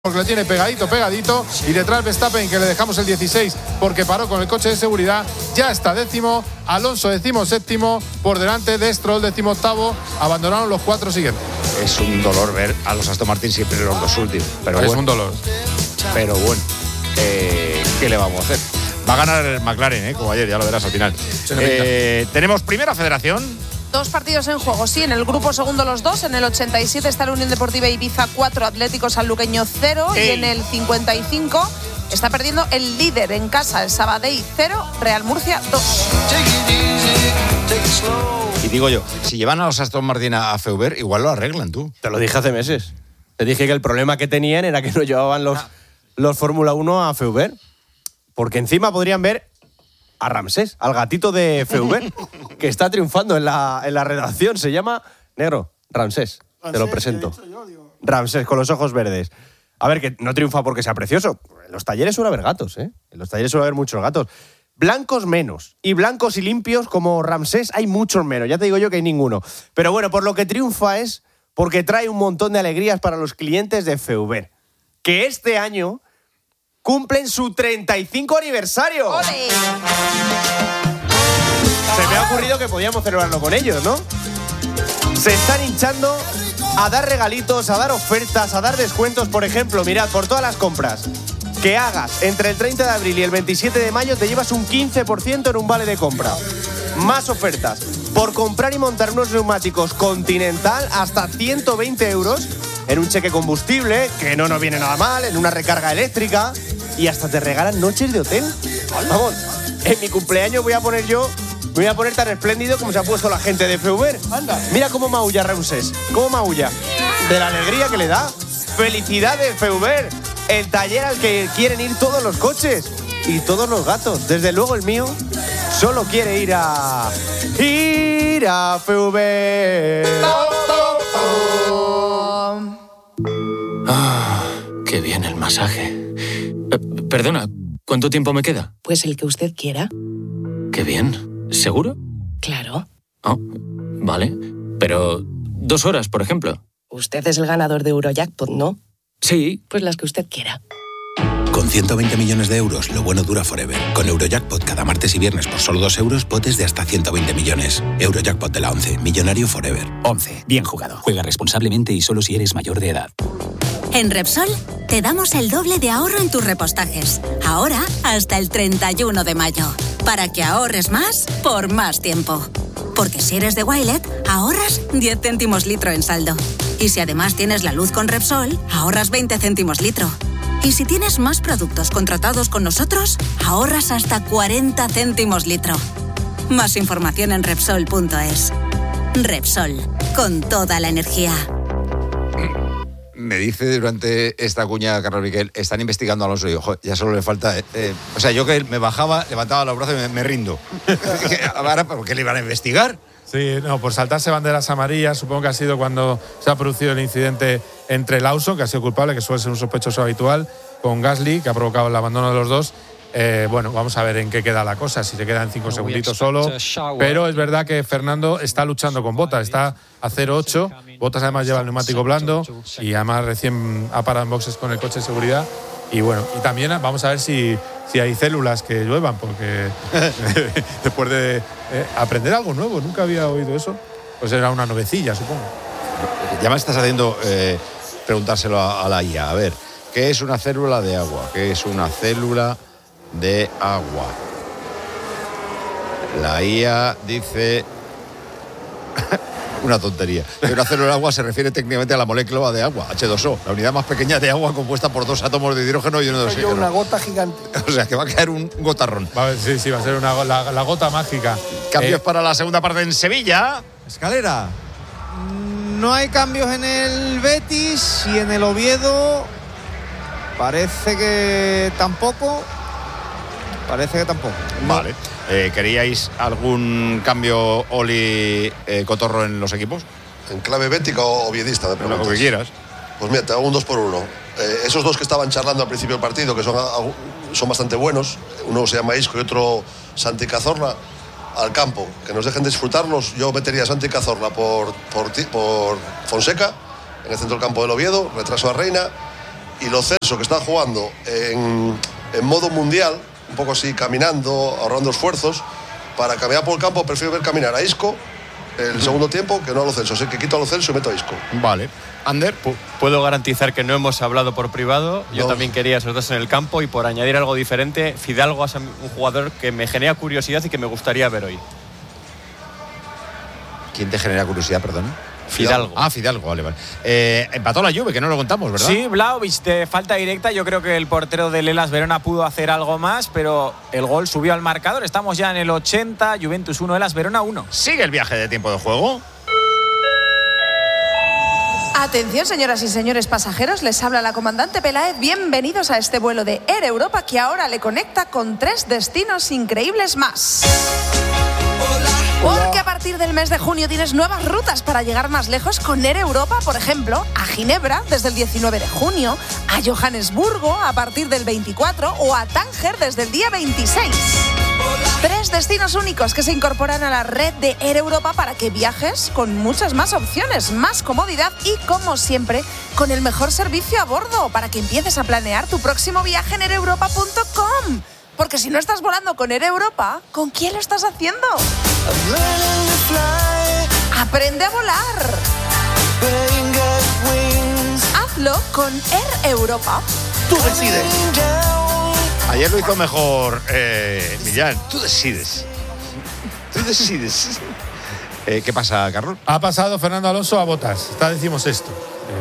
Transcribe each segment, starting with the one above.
porque lo tiene pegadito, y detrás Verstappen, que le dejamos el 16 porque paró con el coche de seguridad, ya está décimo, Alonso 17º, por delante de Stroll 18º, abandonaron los 4 siguientes. Es un dolor ver a los Aston Martin siempre en los 2 últimos, pero es bueno, un dolor. Pero bueno, ¿qué le vamos a hacer? Va a ganar el McLaren, como ayer, ya lo verás al final. Tenemos primera federación. 2 partidos en juego, sí, en el grupo segundo los 2, en el 87 está la Unión Deportiva Ibiza 4, Atlético Sanluqueño 0, y en el 55 está perdiendo el líder en casa, el Sabadell 0, Real Murcia 2. Y digo yo, si llevan a los Aston Martin a Feuber, igual lo arreglan, tú. Te lo dije hace meses. Te dije que el problema que tenían era que no llevaban los Fórmula 1 a Feuber, porque encima podrían ver a Ramsés, al gatito de Feuber, que está triunfando en la redacción. Se llama Negro, Ramsés, te lo presento. Ramsés, con los ojos verdes. A ver, que no triunfa porque sea precioso. En los talleres suele haber gatos, ¿eh? En los talleres suele haber muchos gatos. Blancos menos. Y blancos y limpios como Ramsés hay muchos menos. Ya te digo yo que hay ninguno. Pero bueno, por lo que triunfa es porque trae un montón de alegrías para los clientes de Feuber, que este año cumplen su 35 aniversario. ¡Ole! Se me ha ocurrido que podíamos celebrarlo con ellos, ¿no? Se están hinchando a dar regalitos, a dar ofertas, a dar descuentos. Por ejemplo, mirad, por todas las compras que hagas entre el 30 de abril y el 27 de mayo te llevas un 15% en un vale de compra. Más ofertas. Por comprar y montar unos neumáticos Continental, hasta 120 euros en un cheque combustible, que no nos viene nada mal, en una recarga eléctrica, y hasta te regalan noches de hotel. Vamos, en mi cumpleaños voy a poner tan espléndido como se ha puesto la gente de Feuber. Anda. Mira cómo maulla Ramsés, cómo maulla. De la alegría que le da. ¡Felicidades, Feuber! El taller al que quieren ir todos los coches y todos los gatos. Desde luego el mío solo quiere ir a Feuber. Qué bien el masaje. Perdona, ¿cuánto tiempo me queda? Pues el que usted quiera. Qué bien. ¿Seguro? Claro. Oh, vale. Pero 2 horas, por ejemplo. Usted es el ganador de Eurojackpot, ¿no? Sí. Pues las que usted quiera. Con 120 millones de euros, lo bueno dura forever. Con Eurojackpot cada martes y viernes por solo 2 euros, potes de hasta 120 millones. Eurojackpot de la 11, millonario forever. 11. Bien jugado. Juega responsablemente y solo si eres mayor de edad. En Repsol te damos el doble de ahorro en tus repostajes. Ahora hasta el 31 de mayo. Para que ahorres más por más tiempo. Porque si eres de Wilet, ahorras 10 céntimos litro en saldo. Y si además tienes la luz con Repsol, ahorras 20 céntimos litro. Y si tienes más productos contratados con nosotros, ahorras hasta 40 céntimos litro. Más información en Repsol.es. Repsol, con toda la energía. Me dice durante esta cuña Carlos Miquel, están investigando a Alonso. Y digo, ya solo le falta... o sea, yo que me bajaba, levantaba los brazos y me rindo. Ahora, ¿por qué le iban a investigar? Sí, no, por saltarse banderas amarillas, supongo que ha sido cuando se ha producido el incidente entre Lawson, que ha sido culpable, que suele ser un sospechoso habitual, con Gasly, que ha provocado el abandono de los dos. Bueno, vamos a ver en qué queda la cosa, si se queda en 5 segunditos solo. Pero es verdad que Fernando está luchando con Bottas, está a 0,8. Bottas además lleva el neumático blando y además recién ha parado en boxes con el coche de seguridad. Y bueno, y también vamos a ver si hay células que lluevan, porque después de aprender algo nuevo, nunca había oído eso. Pues era una novecilla, supongo. Ya me estás haciendo preguntárselo a la IA. A ver, ¿qué es una célula de agua? ¿Qué es una célula de agua? La IA dice una tontería. Una célula de agua se refiere técnicamente a la molécula de agua, H2O, la unidad más pequeña de agua compuesta por 2 átomos de hidrógeno y uno de oxígeno. Una gota gigante. O sea, que va a caer un gotarrón. Sí, va a ser la gota mágica. Cambios para la segunda parte en Sevilla. Escalera. No hay cambios en el Betis y en el Oviedo parece que tampoco. Vale. ¿Queríais algún cambio, Oli, Cotorro, en los equipos? ¿En clave bética o oviedista? De lo que quieras. Pues mira, te hago un 2 por 1. Esos dos que estaban charlando al principio del partido, que son bastante buenos, uno se llama Isco y otro Santi Cazorla, al campo, que nos dejen disfrutarlos. Yo metería a Santi Cazorla por Fonseca, en el centro del campo del Oviedo, retraso a Reina, y Lo Celso, que está jugando en modo mundial, un poco así caminando, ahorrando esfuerzos, para caminar por el campo prefiero ver caminar a Isco el segundo tiempo que no a Lo Celso. Así que quito a Lo Celso y meto a Isco. Vale. Ander, puedo garantizar que no hemos hablado por privado. Yo también quería esos dos en el campo, y por añadir algo diferente, Fidalgo es un jugador que me genera curiosidad y que me gustaría ver hoy. ¿Quién te genera curiosidad, perdón? Fidalgo. Fidalgo, vale. Empató la Juve, que no lo contamos, ¿verdad? Sí, Vlahovic de falta directa. Yo creo que el portero del Hellas Verona pudo hacer algo más, pero el gol subió al marcador. Estamos ya en el 80, Juventus 1, Hellas Verona 1. Sigue el viaje de tiempo de juego. Atención, señoras y señores pasajeros, les habla la comandante Peláez. Bienvenidos a este vuelo de Air Europa, que ahora le conecta con 3 destinos increíbles más. Porque a partir del mes de junio tienes nuevas rutas para llegar más lejos con Air Europa, por ejemplo, a Ginebra desde el 19 de junio, a Johannesburgo a partir del 24 o a Tánger desde el día 26. 3 destinos únicos que se incorporan a la red de Air Europa para que viajes con muchas más opciones, más comodidad y, como siempre, con el mejor servicio a bordo para que empieces a planear tu próximo viaje en aereuropa.com. Porque si no estás volando con Air Europa, ¿con quién lo estás haciendo? Aprende a volar. Hazlo con Air Europa. Tú decides. Ayer lo hizo mejor Millán. Tú decides. ¿Qué pasa, Carlos? Ha pasado Fernando Alonso a Bottas. Decimos esto.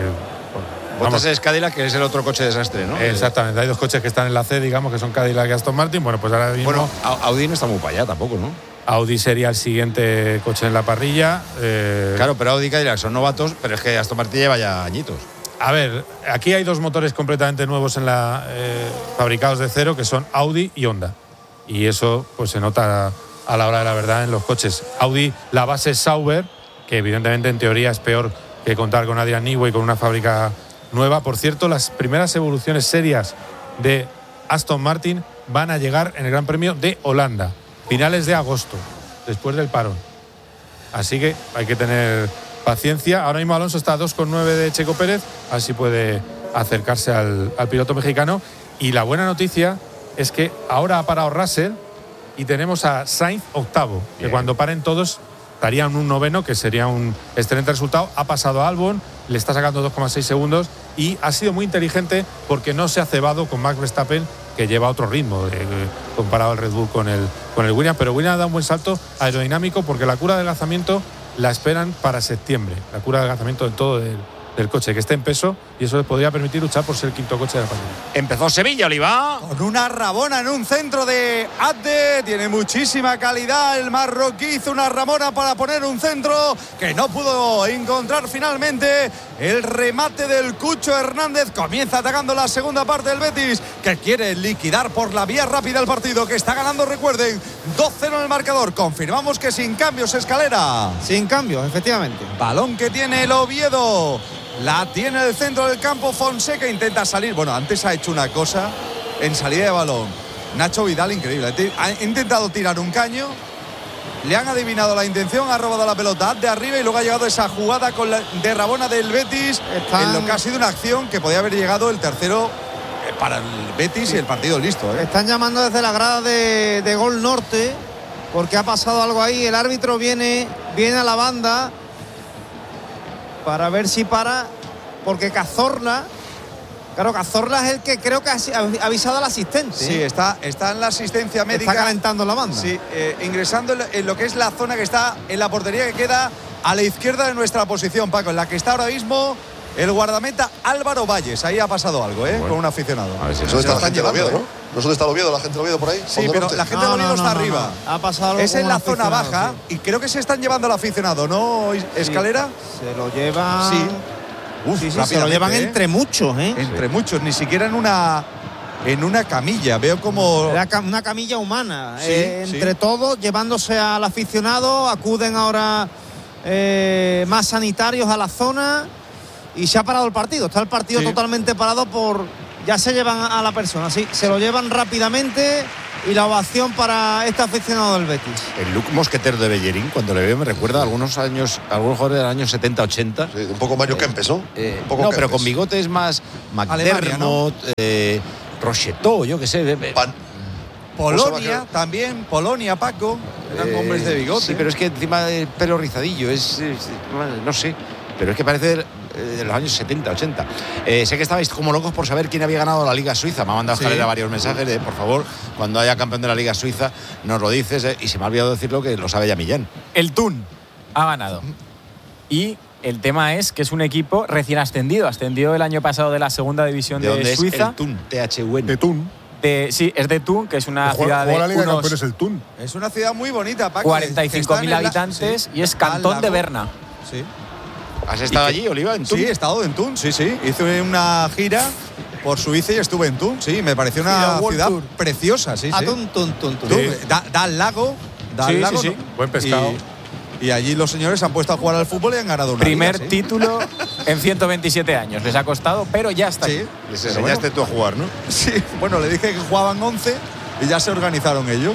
Bottas es Cadillac, que es el otro coche desastre, ¿no? Exactamente. Hay 2 coches que están en la C, digamos, que son Cadillac y Aston Martin. Bueno, pues ahora mismo… Bueno, Audi no está muy para allá tampoco, ¿no? Audi sería el siguiente coche en la parrilla. Claro, pero Audi y Cadillac son novatos, pero es que Aston Martin lleva ya añitos. A ver, aquí hay 2 motores completamente nuevos fabricados de cero, que son Audi y Honda. Y eso pues se nota a la hora de la verdad en los coches. Audi, la base es Sauber, que evidentemente en teoría es peor que contar con Adrian Newey, con una fábrica nueva. Por cierto, las primeras evoluciones serias de Aston Martin van a llegar en el Gran Premio de Holanda, finales de agosto, después del parón. Así que hay que tener paciencia. Ahora mismo Alonso está a 2,9 de Checo Pérez, así puede acercarse al piloto mexicano. Y la buena noticia es que ahora ha parado Russell y tenemos a Sainz octavo, que cuando paren todos estarían un noveno, que sería un excelente resultado. Ha pasado a Albon, le está sacando 2,6 segundos y ha sido muy inteligente porque no se ha cebado con Max Verstappen, que lleva otro ritmo comparado al Red Bull con el Williams. Pero Williams ha dado un buen salto aerodinámico porque la cura de adelgazamiento la esperan para septiembre. La cura de adelgazamiento del todo del coche, que esté en peso, y eso les podría permitir luchar por ser el 5.º coche de la parrilla. Empezó Sevilla, Oliva. Con una rabona en un centro de Abde. Tiene muchísima calidad el marroquí. Hizo una rabona para poner un centro que no pudo encontrar finalmente. El remate del Cucho Hernández. Comienza atacando la segunda parte del Betis, que quiere liquidar por la vía rápida el partido, que está ganando, recuerden, 2-0 en el marcador. Confirmamos que sin cambios, Escalera. Sin cambios, efectivamente. Balón que tiene el Oviedo. La tiene el centro del campo. Fonseca intenta salir. Bueno, antes ha hecho una cosa en salida de balón. Nacho Vidal, increíble. Ha intentado tirar un caño. Le han adivinado la intención. Ha robado la pelota de arriba y luego ha llegado esa jugada de Rabona del Betis. En lo que ha sido una acción que podía haber llegado el tercero para el Betis, y el partido listo. Están llamando desde la grada de Gol Norte porque ha pasado algo ahí. El árbitro viene a la banda para ver si para, porque Cazorla es el que creo que ha avisado al asistente. Sí, está en la asistencia médica. Está calentando la banda. Sí, ingresando en lo que es la zona que está en la portería, que queda a la izquierda de nuestra posición, Paco, en la que está ahora mismo el guardameta Álvaro Valles. Ahí ha pasado algo, con un aficionado. A ver si está la gente del Oviedo, ¿no? ¿No es donde está el Oviedo, la gente del Oviedo por ahí? Sí, pero la gente del Oviedo está arriba. Ha pasado algo. Es en la zona baja, sí. Y creo que se están llevando al aficionado, ¿no, Escalera? Sí, se lo llevan. Sí. Se lo llevan entre muchos, Entre muchos, ni siquiera en una camilla. Veo como una camilla humana. Entre todos, llevándose al aficionado. Acuden ahora más sanitarios a la zona. Y se ha parado el partido. Está el partido totalmente parado ya se llevan a la persona. Sí, se lo llevan rápidamente. y la ovación para este aficionado del Betis. El look mosquetero de Bellerín, cuando le veo, me recuerda a algunos jugadores del año 70-80. Sí, un poco Mario Kempes, ¿no? Un poco Kempes. Pero con bigotes más McDermott, Rocheteau, yo qué sé. Polonia también, Polonia, Paco. Eran hombres de bigote. Sí, pero es que encima del pelo rizadillo, no sé. Pero es que parece de los años 70, 80. Sé que estabais como locos por saber quién había ganado la Liga Suiza. Me ha mandado Jalera varios mensajes de, por favor, cuando haya campeón de la Liga Suiza, nos lo dices. Y se me ha olvidado decirlo, que lo sabe ya Millán. El Thun ha ganado. Y el tema es que es un equipo recién ascendido el año pasado de la segunda división de Suiza. Es el Thun, THUN. De Thun. Sí, es de Thun, que es una ciudad de la Liga de Campeones, el Thun. Es una ciudad muy bonita, Paco. 45.000 habitantes y es cantón de Berna. Sí. ¿Has estado allí, Oliva, en Thun? Sí, he estado en Thun, sí. Hice una gira por Suiza y estuve en Thun, sí. Me pareció una ciudad preciosa, sí. Thun. Da al lago. Sí. Buen pescado. Y allí los señores han puesto a jugar al fútbol y han ganado una Primer liga, título en 127 años. Les ha costado, pero ya está. Sí, les enseñaste tú a jugar, ¿no? Sí, bueno, le dije que jugaban 11 y ya se organizaron ellos.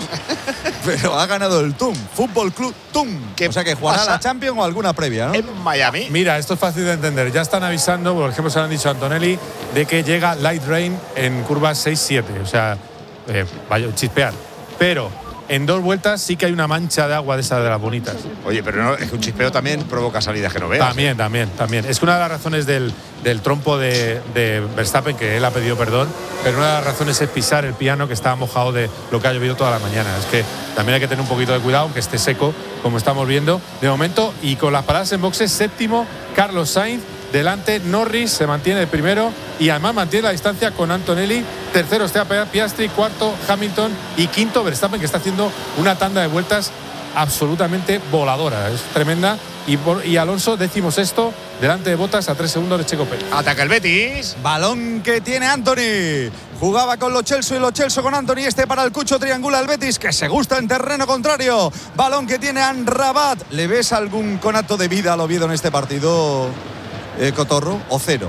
Pero ha ganado el Thun, Fútbol Club Thun. O sea que jugará la Champions o alguna previa, ¿no? En Miami. Mira, esto es fácil de entender. Ya están avisando, por ejemplo, se lo han dicho a Antonelli, de que llega light rain en curvas 6-7. O sea, vaya, chispear. Pero en 2 vueltas sí que hay una mancha de agua de esas de las bonitas. Oye, pero no, es que un chispeo también provoca salidas que no veas. También. Es que una de las razones del trompo de Verstappen, que él ha pedido perdón, pero una de las razones es pisar el piano, que estaba mojado de lo que ha llovido toda la mañana. Es que también hay que tener un poquito de cuidado, aunque esté seco, como estamos viendo de momento. Y con las paradas en boxes, séptimo Carlos Sainz. Delante Norris se mantiene de primero y además mantiene la distancia con Antonelli. Tercero está Piastri, cuarto Hamilton y quinto Verstappen, que está haciendo una tanda de vueltas absolutamente voladora. Es tremenda. Y Alonso, 16º, delante de Bottas a 3 segundos de Checo Pérez. Ataca el Betis. Balón que tiene Anthony. Jugaba con Lo Celso y Lo Celso con Anthony. Para el Cucho, triangula el Betis, que se gusta en terreno contrario. Balón que tiene Amrabat. ¿Le ves algún conato de vida al Oviedo en este partido, Cotorro, o cero?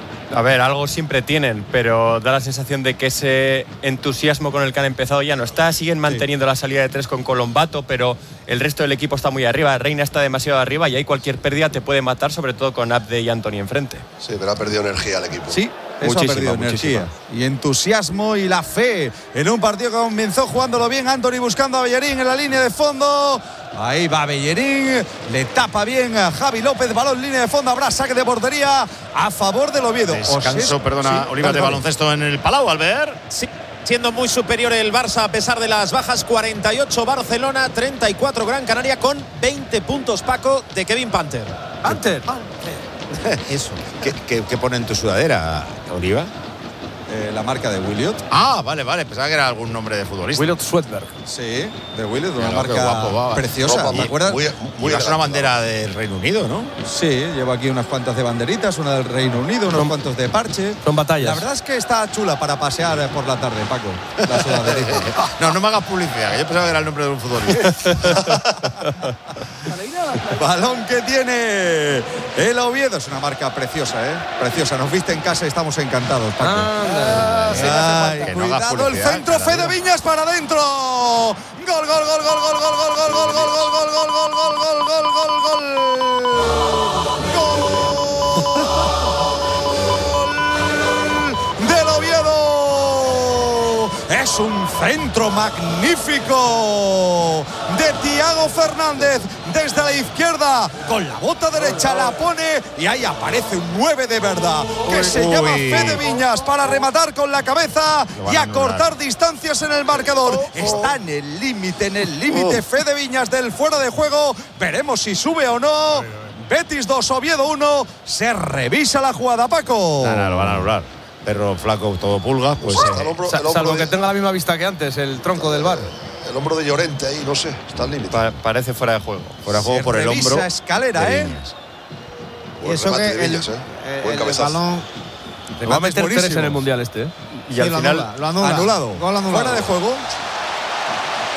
A ver, algo siempre tienen, pero da la sensación de que ese entusiasmo con el que han empezado ya no está. Siguen manteniendo la salida de 3 con Colombato, pero el resto del equipo está muy arriba. Reina está demasiado arriba y ahí cualquier pérdida te puede matar, sobre todo con Abde y Anthony enfrente. Sí, pero ha perdido energía el equipo. Sí, eso ha perdido energía. Y entusiasmo y la fe en un partido que comenzó jugándolo bien. Anthony buscando a Bellerín en la línea de fondo. Ahí va Bellerín, le tapa bien a Javi López, balón línea de fondo, habrá saque de portería a favor del Oviedo. Descanso, Oliva, de baloncesto en el Palau, Albert. Sí, siendo muy superior el Barça a pesar de las bajas. 48 Barcelona, 34 Gran Canaria, con 20 puntos, Paco, de Kevin Panther. Eso. ¿Qué pone en tu sudadera, Oliva? La marca de Williot. Ah, vale. Pensaba que era algún nombre de futbolista. Williot Swedberg. Sí, de Williot, una Claro, marca guapo, preciosa. ¿Te acuerdas? Llevas una bandera del Reino Unido, ¿no? Sí, llevo aquí unas cuantas de banderitas, una del Reino Unido, unos cuantos de parche. Son batallas. La verdad es que está chula para pasear por la tarde, Paco. La sudaderita. No me hagas publicidad, que yo pensaba que era el nombre de un futbolista. Balón que tiene el Oviedo. Es una marca preciosa, preciosa. Nos viste en casa y estamos encantados, Paco. Que no hagas cuidado, el publicidad, centro, Fede Viñas para adentro. Gol, gol, gol, gol, gol, gol, gol, gol, gol, gol, gol, gol, gol, gol, gol, gol, gol, gol del Oviedo. Es un centro magnífico de Thiago Fernández desde la izquierda, con la bota derecha la pone y ahí aparece un 9 de verdad que se llama Fede Viñas para rematar con la cabeza y acortar distancias en el marcador. Está en el límite Fede Viñas del fuera de juego. Veremos si sube o no. Betis 2, Oviedo 1. Se revisa la jugada, Paco. Lo van a anular. Perro flaco, todo pulgas, pues. Salvo que tenga la misma vista que antes, el tronco del bar. El hombro de Llorente ahí, no sé, está al límite. Parece fuera de juego. Fuera de juego por el hombro. Escalera, Y eso que el balón va a meter 3 en el Mundial este. Y al final lo anula. Anulado. Gol anulado. Fuera de juego.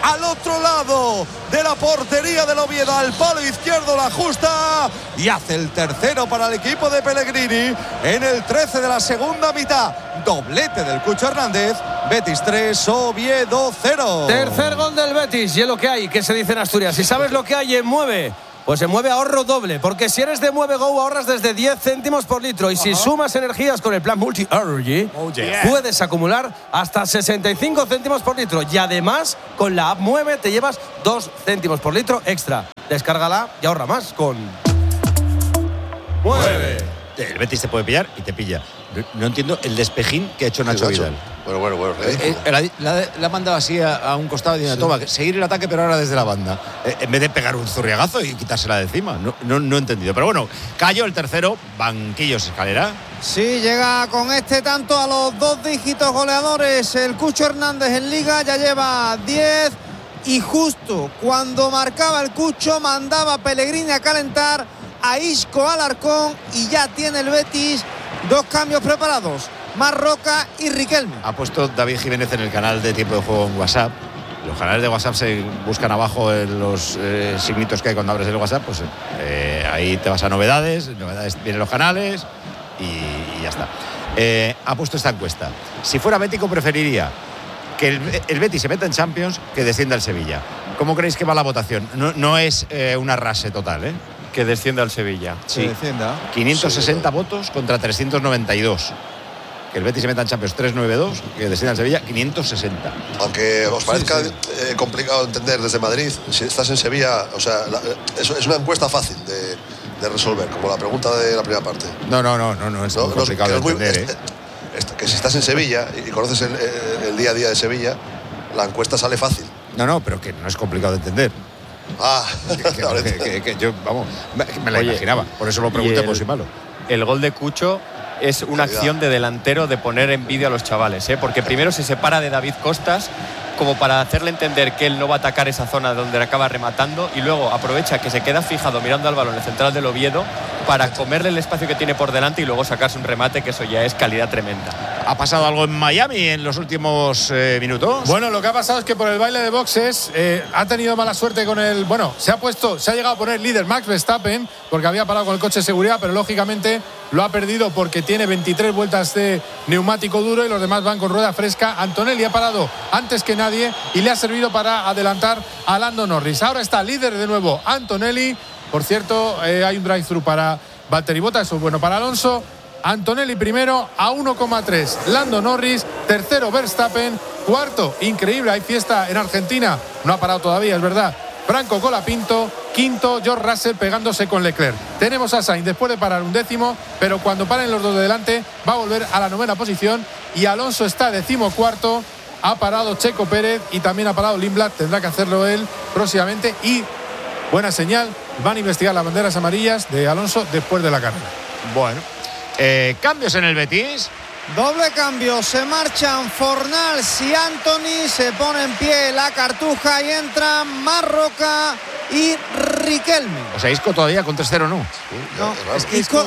al otro lado de la portería del Oviedo, al palo izquierdo, la ajusta y hace el tercero para el equipo de Pellegrini en el 13 de la segunda mitad. Doblete del Cucho Hernández. Betis 3, Oviedo 0. Tercer gol del Betis. Y es lo que hay, que se dice en Asturias. Si sabes lo que hay en Mueve, pues en Mueve ahorro doble. Porque si eres de Mueve Go ahorras desde 10 céntimos por litro. Y si sumas energías con el plan Multi Energy, puedes acumular hasta 65 céntimos por litro. Y además, con la app Mueve te llevas 2 céntimos por litro extra. Descárgala y ahorra más con Mueve. El Betis te puede pillar y te pilla. No entiendo el despejín que ha hecho Nacho Vidal. Bueno. La ha mandado así a un costado diciendo, toma, seguir el ataque, pero ahora desde la banda. En vez de pegar un zurriagazo y quitársela de encima. No he entendido. Pero bueno, cayó el tercero, banquillos, Escalera. Sí, llega con este tanto a los 2 dígitos goleadores. El Cucho Hernández en Liga ya lleva 10. Y justo cuando marcaba el Cucho, mandaba a Pellegrini a calentar a Isco Alarcón y ya tiene el Betis 2 cambios preparados, Marroca y Riquelme. Ha puesto David Jiménez en el canal de Tiempo de Juego en WhatsApp. Los canales de WhatsApp se buscan abajo en los signitos que hay cuando abres el WhatsApp. Pues ahí te vas a novedades, vienen los canales y ya está. Ha puesto esta encuesta. Si fuera bético preferiría que el Betis se meta en Champions que descienda el Sevilla. ¿Cómo creéis que va la votación? No es un arrase total, ¿eh? Que descienda el Sevilla. Sí, 560 votos contra 392. Que el Betis se meta en Champions 392, que descienda el Sevilla 560. Aunque os parezca complicado entender desde Madrid, si estás en Sevilla, o sea, es una encuesta fácil de resolver, como la pregunta de la primera parte. No, es muy complicado de entender. Que si estás en Sevilla y conoces el día a día de Sevilla, la encuesta sale fácil. No, pero que no es complicado de entender. Que yo, vamos, me la imaginaba. Por eso lo pregunté por si malo. El gol de Cucho es una acción de delantero de poner en vídeo a los chavales, porque primero se separa de David Costas como para hacerle entender que él no va a atacar esa zona donde acaba rematando, y luego aprovecha que se queda fijado mirando al balón en el central del Oviedo para comerle el espacio que tiene por delante y luego sacarse un remate, que eso ya es calidad tremenda. ¿Ha pasado algo en Miami en los últimos minutos? Bueno, lo que ha pasado es que por el baile de boxes ha tenido mala suerte con el... Bueno, se ha llegado a poner líder Max Verstappen porque había parado con el coche de seguridad, pero lógicamente lo ha perdido porque tiene 23 vueltas de neumático duro y los demás van con rueda fresca. Antonelli ha parado antes que nadie y le ha servido para adelantar a Lando Norris. Ahora está líder de nuevo Antonelli. Por cierto, hay un drive-thru para Valtteri Bottas, eso es bueno para Alonso. Antonelli primero a 1,3. Lando Norris, tercero Verstappen, cuarto, increíble, hay fiesta en Argentina, no ha parado todavía, es verdad, Franco Colapinto, quinto George Russell pegándose con Leclerc. Tenemos a Sainz después de parar 11º, pero cuando paren los dos de delante va a volver a la 9ª posición y Alonso está 14º. Ha parado Checo Pérez y también ha parado Lindblad, tendrá que hacerlo él próximamente y buena señal, van a investigar las banderas amarillas de Alonso después de la carrera. Bueno, cambios en el Betis. Doble cambio, se marchan Fornals y Antony, se pone en pie la Cartuja y entran Marroca y Riquelme. O sea, Isco todavía con 3-0, ¿no? No, es que Isco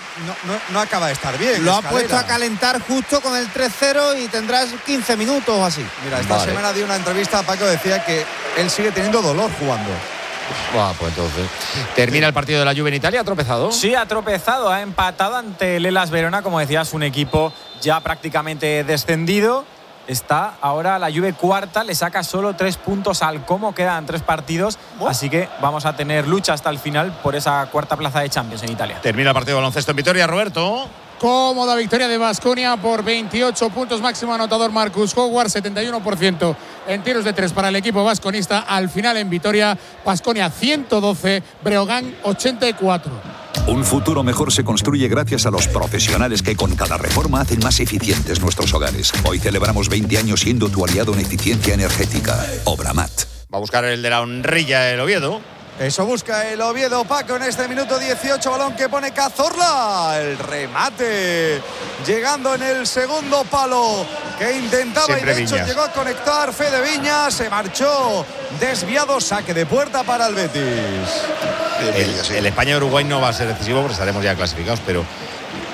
no acaba de estar bien. Lo ha puesto a calentar justo con el 3-0 y tendrás 15 minutos o así. Mira, esta semana dio una entrevista a Paco, decía que él sigue teniendo dolor jugando. Pues entonces termina el partido de la Juve en Italia. ¿Ha tropezado? Sí, ha tropezado, ha empatado ante el Hellas Verona, como decías, un equipo ya prácticamente descendido. Está ahora la Juve cuarta, le saca solo 3 puntos al Como, quedan 3 partidos, así que vamos a tener lucha hasta el final por esa cuarta plaza de Champions en Italia. Termina el partido de baloncesto en Vitoria, Roberto. Cómoda victoria de Baskonia por 28 puntos, máximo anotador Marcus Howard, 71% en tiros de 3 para el equipo vasconista. Al final en Vitoria, Baskonia 112, Breogán 84. Un futuro mejor se construye gracias a los profesionales que con cada reforma hacen más eficientes nuestros hogares. Hoy celebramos 20 años siendo tu aliado en eficiencia energética. Obramat. Va a buscar el de la honrilla el Oviedo. Eso busca el Oviedo, Paco, en este minuto 18, balón que pone Cazorla, el remate, llegando en el segundo palo, que intentaba siempre y de hecho Viñas. Llegó a conectar Fede Viñas, se marchó, desviado, saque de puerta para el Betis. El España-Uruguay no va a ser decisivo porque estaremos ya clasificados, pero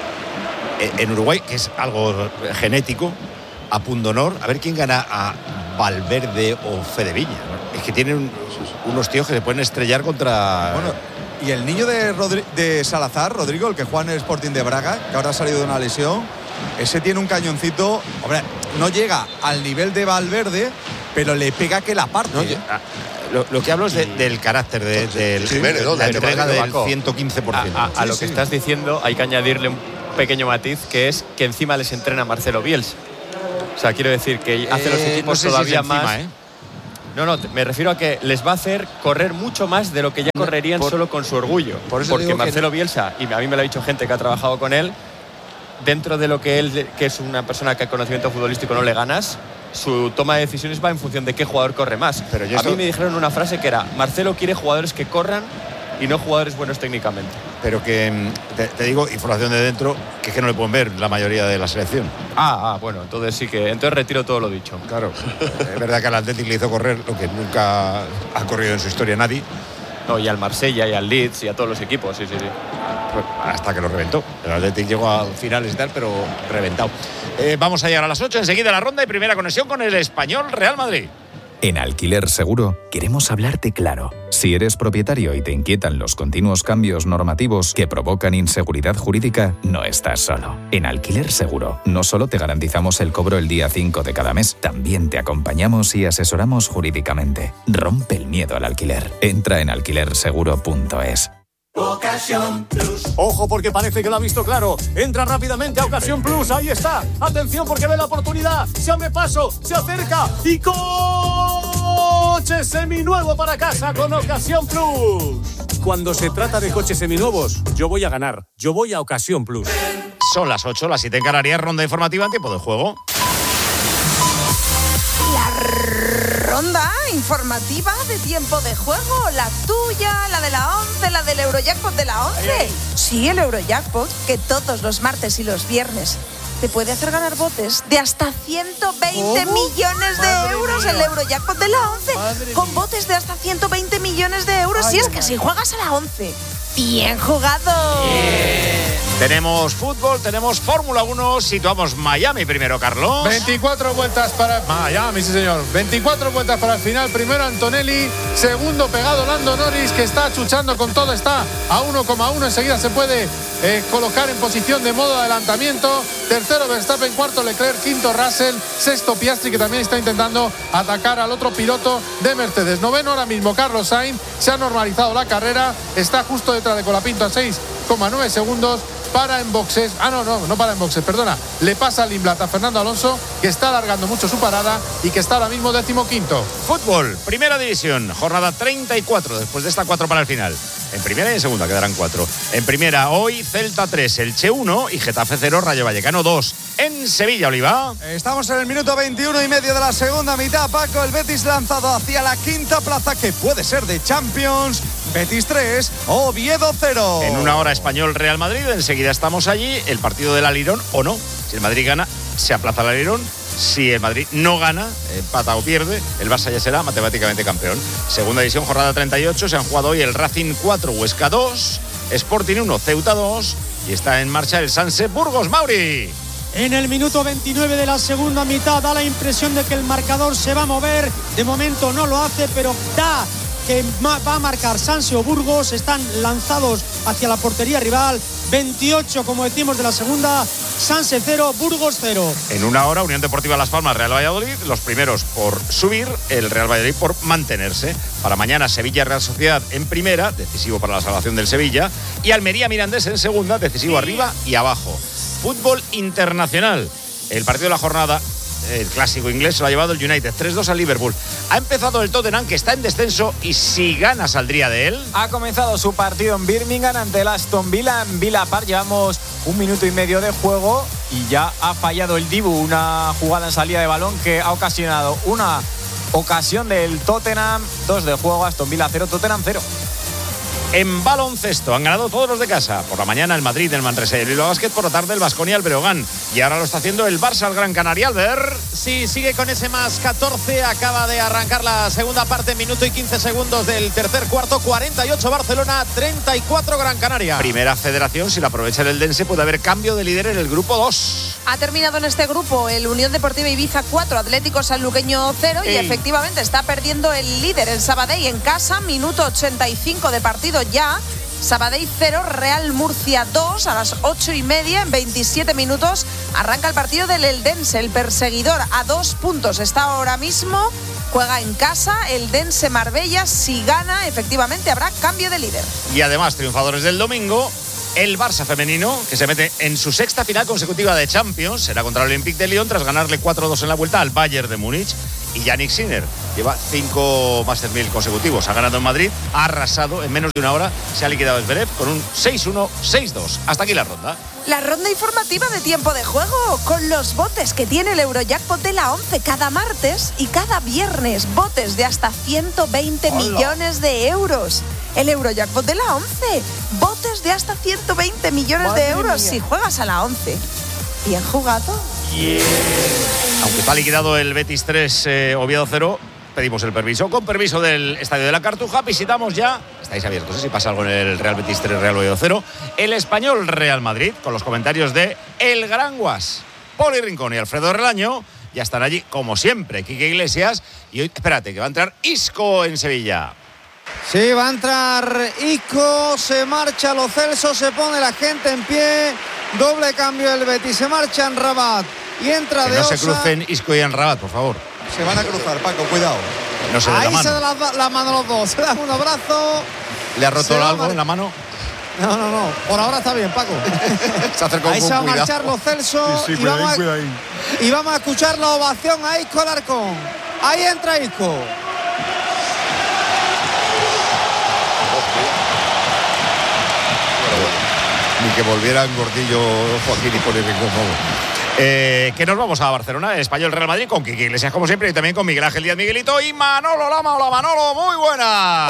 en Uruguay, que es algo genético, a punto honor, a ver quién gana a Valverde o Fede Viña, ¿no? Es que tienen unos tíos que se pueden estrellar contra... Bueno, y el niño de Salazar, Rodrigo, el que juega en el Sporting de Braga, que ahora ha salido de una lesión, ese tiene un cañoncito, hombre, no llega al nivel de Valverde, pero le pega que la parte. No, lo que hablo es del carácter, de la entrega del 115%. A lo que estás diciendo hay que añadirle un pequeño matiz, que es que encima les entrena Marcelo Bielsa. O sea, quiero decir que hace los equipos no sé todavía si es encima, más... No, me refiero a que les va a hacer correr mucho más de lo que ya correrían solo con su orgullo. Porque Marcelo Bielsa, y a mí me lo ha dicho gente que ha trabajado con él, dentro de lo que él, que es una persona que a conocimiento futbolístico no le ganas, su toma de decisiones va en función de qué jugador corre más. Pero a mí me dijeron una frase que era: Marcelo quiere jugadores que corran y no jugadores buenos técnicamente. Pero que, te digo, información de dentro, que es que no le pueden ver la mayoría de la selección. Bueno, entonces sí que... Entonces retiro todo lo dicho. Claro, es verdad que al Atlético le hizo correr lo que nunca ha corrido en su historia nadie. No, y al Marsella, y al Leeds, y a todos los equipos, sí. Pues hasta que lo reventó. El Atlético llegó a finales y tal, pero reventado. Vamos a llegar a las 8, enseguida la ronda y primera conexión con el Español Real Madrid. En Alquiler Seguro queremos hablarte claro. Si eres propietario y te inquietan los continuos cambios normativos que provocan inseguridad jurídica, no estás solo. En Alquiler Seguro no solo te garantizamos el cobro el día 5 de cada mes, también te acompañamos y asesoramos jurídicamente. Rompe el miedo al alquiler. Entra en alquilerseguro.es. Ocasión Plus. Ojo, porque parece que lo ha visto claro. Entra rápidamente a Ocasión Plus. Ahí está. Atención, porque ve la oportunidad. Se abre paso, se acerca y coche seminuevo para casa con Ocasión Plus. Cuando se trata de coches seminuevos, yo voy a ganar. Yo voy a Ocasión Plus. Son las 8, las 7 en Canarias, ronda informativa en tiempo de juego. Ronda informativa de tiempo de juego, la tuya, la de la 11, la del Eurojackpot de la 11. Sí, el Eurojackpot, que todos los martes y los viernes te puede hacer ganar botes de hasta 120 millones de euros. El Eurojackpot de la 11, con botes de hasta 120 millones de euros. Si es que si juegas a la 11, bien jugado. Tenemos fútbol, tenemos Fórmula 1, situamos Miami primero, Carlos. 24 vueltas para Miami, sí señor. 24 vueltas para el final. Primero Antonelli, segundo pegado Lando Norris, que está chuchando con todo, está a 1,1. Enseguida se puede colocar en posición de modo adelantamiento. Tercero Verstappen, cuarto Leclerc, quinto Russell, sexto Piastri, que también está intentando atacar al otro piloto de Mercedes. Noveno ahora mismo Carlos Sainz, se ha normalizado la carrera, está justo detrás de Colapinto a 6,9 segundos. Para en boxes, no para en boxes, perdona, le pasa al Limblata a Fernando Alonso, que está alargando mucho su parada y que está ahora mismo 15º. Fútbol, primera división, jornada 34, después de esta 4 para el final. En primera y en segunda quedarán 4. En primera hoy Celta 3, Elche 1 y Getafe 0, Rayo Vallecano 2. En Sevilla, Oliva. Estamos en el minuto 21 y medio de la segunda mitad, Paco. El Betis lanzado hacia la quinta plaza, que puede ser de Champions. Betis 3, Oviedo 0. En una hora Español Real Madrid, enseguida estamos allí. El partido del Alirón o no. Si el Madrid gana, se aplaza el Alirón. Si el Madrid no gana, empata o pierde, el Barça ya será matemáticamente campeón. Segunda división, jornada 38. Se han jugado hoy el Racing 4, Huesca 2, Sporting 1, Ceuta 2 y está en marcha el Sanse Burgos. Mauri. En el minuto 29 de la segunda mitad da la impresión de que el marcador se va a mover. De momento no lo hace, pero da que va a marcar Sanse o Burgos. Están lanzados hacia la portería rival. 28, como decimos, de la segunda. Sanse 0, Burgos 0. En una hora, Unión Deportiva Las Palmas, Real Valladolid. Los primeros por subir, el Real Valladolid por mantenerse. Para mañana, Sevilla Real Sociedad en primera, decisivo para la salvación del Sevilla. Y Almería Mirandés en segunda, decisivo arriba y abajo. Fútbol internacional. El partido de la jornada, el clásico inglés, se lo ha llevado el United 3-2 al Liverpool. Ha empezado el Tottenham, que está en descenso, y si gana saldría de él. Ha comenzado su partido en Birmingham ante el Aston Villa en Villa Park. Llevamos 1 minuto y medio de juego y ya ha fallado el Dibu, una jugada en salida de balón que ha ocasionado una ocasión del Tottenham. 2 de juego, Aston Villa 0, Tottenham 0. En baloncesto han ganado todos los de casa. Por la mañana el Madrid, el Manresa y el Bilbao Basket. Por la tarde el Baskonia, el Breogán. Y ahora lo está haciendo el Barça, el Gran Canaria. Albert. Sí, sigue con ese más 14. Acaba de arrancar la segunda parte, minuto y 15 segundos del tercer cuarto. 48 Barcelona, 34 Gran Canaria. Primera federación, si lo aprovecha el Eldense, puede haber cambio de líder en el grupo 2. Ha terminado en este grupo el Unión Deportiva Ibiza 4, Atlético Sanluqueño 0. Y efectivamente está perdiendo el líder, el Sabadell, en casa. Minuto 85 de partido ya. Sabadell 0, Real Murcia 2. A las 8:30, en 27 minutos, arranca el partido del Eldense. El perseguidor a 2 puntos está ahora mismo. Juega en casa el Eldense Marbella. Si gana, efectivamente habrá cambio de líder. Y además, triunfadores del domingo, el Barça femenino, que se mete en su sexta final consecutiva de Champions. Será contra el Olympique de Lyon tras ganarle 4-2 en la vuelta al Bayern de Múnich. Y Yannick Sinner lleva 5 Master 1000 consecutivos. Ha ganado en Madrid, ha arrasado en menos de una hora. Se ha liquidado Zverev con un 6-1, 6-2. Hasta aquí la ronda. La ronda informativa de tiempo de juego, con los botes que tiene el Eurojackpot de la 11 cada martes y cada viernes. Botes de hasta 120 millones de euros. El Eurojackpot de la 11. Botes de hasta 120 millones de euros si juegas a la 11. Bien jugado. Aunque está liquidado el Betis 3, Oviedo 0, pedimos el permiso. Con permiso del Estadio de la Cartuja, visitamos ya, estáis abiertos, si pasa algo en el Real Betis 3, Real Oviedo 0, el Español Real Madrid, con los comentarios de El Gran Guas, Poli Rincón y Alfredo Relaño. Ya están allí, como siempre, Quique Iglesias. Y hoy, espérate, que va a entrar Isco en Sevilla. Sí, va a entrar Isco, se marcha Lo Celso, se pone la gente en pie. Doble cambio del Betis, se marcha en Rabat y entra que de no Osa. se crucen Isco y en Rabat, por favor. Se van a cruzar, Paco, cuidado. No se den Ahí la mano. se dan la mano los dos, se dan un abrazo. ¿Le ha roto algo en la mano? No, por ahora está bien, Paco. Se acercó ahí con se va a cuidado. marchar Lo Celso Sí, y, y vamos a escuchar la ovación a Isco Alarcón. Ahí entra Isco. Ni que volvieran Gordillo, Joaquín y Poli Rincón. Que nos vamos a Barcelona, el Español Real Madrid, con Quique Iglesias, como siempre, y también con Miguel Ángel Díaz Miguelito y Manolo Lama. Hola, Manolo, muy buena.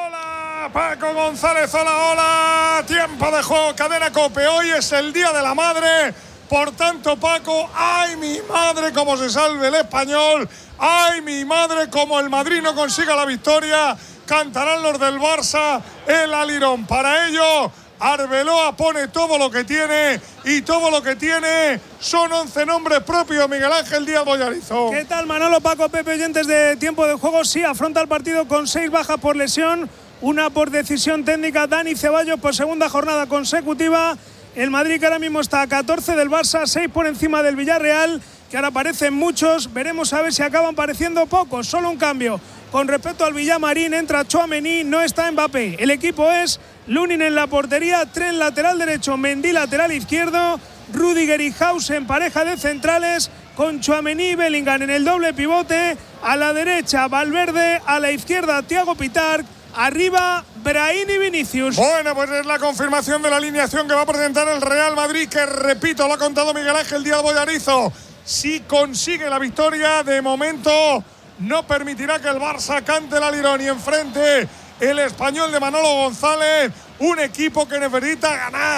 Hola, Paco González, hola. Tiempo de juego, cadena COPE. Hoy es el Día de la Madre. Por tanto, Paco, ¡ay, mi madre, cómo se salve el Español! ¡Ay, mi madre, como el Madrid no consiga la victoria! Cantarán los del Barça el alirón. Para ello, Arbeloa pone todo lo que tiene, y todo lo que tiene son 11 nombres propios. Miguel Ángel Díaz Bollarizo. ¿Qué tal, Manolo, Paco, Pepe, oyentes de tiempo de juego? Sí, afronta el partido con 6 bajas por lesión, una por decisión técnica. Dani Ceballos por segunda jornada consecutiva. El Madrid, que ahora mismo está a 14 del Barça, 6 por encima del Villarreal, que ahora parecen muchos. Veremos a ver si acaban pareciendo pocos. Solo un cambio. Con respecto al Villamarín, entra Tchouaméni, no está Mbappé. El equipo es Lunin en la portería, Tren lateral derecho, Mendy lateral izquierdo, Rüdiger y Hause en pareja de centrales, con Tchouaméni y Bellingham en el doble pivote. A la derecha, Valverde, a la izquierda, Thiago Pitarch, arriba, Brahim y Vinicius. Bueno, pues es la confirmación de la alineación que va a presentar el Real Madrid, que repito, lo ha contado Miguel Ángel Díaz Bollarizo. Si consigue la victoria, de momento no permitirá que el Barça cante el alirón, y enfrente el Español de Manolo González, un equipo que necesita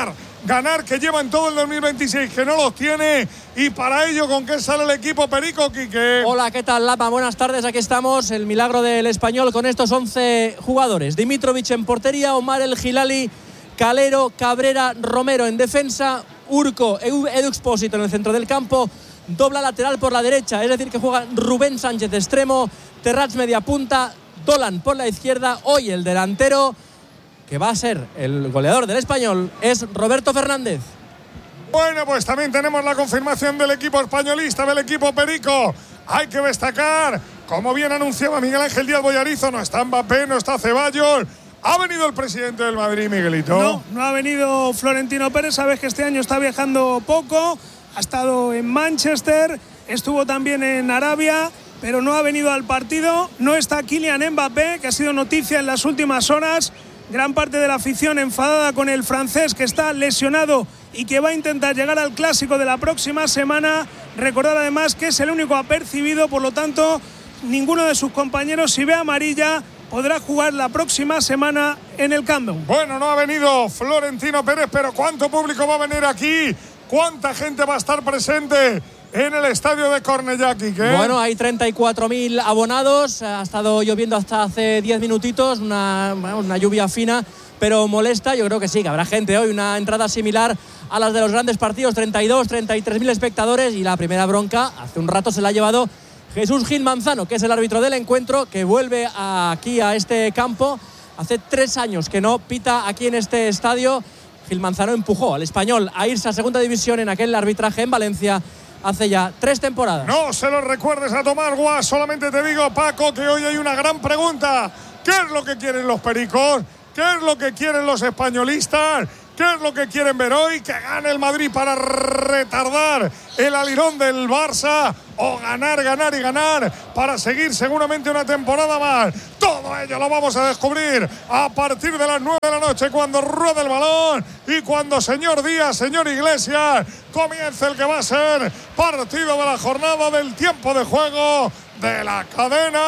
ganar, que lleva en todo el 2026, que no los tiene, y para ello, ¿con qué sale el equipo, Perico, Quique? Hola, ¿qué tal, Lama? Buenas tardes, aquí estamos, el milagro del Español con estos 11 jugadores. Dimitrovic en portería, Omar El Hilali, Calero, Cabrera, Romero en defensa, Urco, Edu Expósito en el centro del campo, dobla lateral por la derecha, es decir, que juega Rubén Sánchez de extremo, Terrats media punta, Dolan por la izquierda. Hoy el delantero, que va a ser el goleador del Español, es Roberto Fernández. Bueno, pues también tenemos la confirmación del equipo españolista, del equipo Perico. Hay que destacar, como bien anunciaba Miguel Ángel Díaz Bollarizo, no está Mbappé, no está Ceballos. ¿Ha venido el presidente del Madrid, Miguelito? No ha venido Florentino Pérez. Sabes que este año está viajando poco. Ha estado en Manchester, estuvo también en Arabia, pero no ha venido al partido. No está Kylian Mbappé, que ha sido noticia en las últimas horas. Gran parte de la afición enfadada con el francés, que está lesionado y que va a intentar llegar al clásico de la próxima semana. Recordar además que es el único apercibido, por lo tanto, ninguno de sus compañeros, si ve amarilla, podrá jugar la próxima semana en el Camp Nou. Bueno, no ha venido Florentino Pérez, pero ¿cuánto público va a venir aquí? ¿Cuánta gente va a estar presente en el estadio de Cornellà, Quique? Bueno, hay 34.000 abonados. Ha estado lloviendo hasta hace 10 minutitos, una lluvia fina, pero molesta. Yo creo que sí, que habrá gente hoy. Una entrada similar a las de los grandes partidos, 33.000 espectadores. Y la primera bronca, hace un rato se la ha llevado Jesús Gil Manzano, que es el árbitro del encuentro, que vuelve aquí a este campo. Hace 3 años que no pita aquí en este estadio. Gil Manzano empujó al Español a irse a segunda división en aquel arbitraje en Valencia hace ya 3 temporadas. No se lo recuerdes a Tomás Guas, solamente te digo, Paco, que hoy hay una gran pregunta. ¿Qué es lo que quieren los pericos? ¿Qué es lo que quieren los españolistas? ¿Qué es lo que quieren ver hoy? ¿Que gane el Madrid para retardar el alirón del Barça? ¿O ganar y ganar para seguir seguramente una temporada más? Todo ello lo vamos a descubrir a partir de las 9 de la noche, cuando ruede el balón y cuando, señor Díaz, señor Iglesias, comience el que va a ser partido de la jornada, del tiempo de juego de la cadena.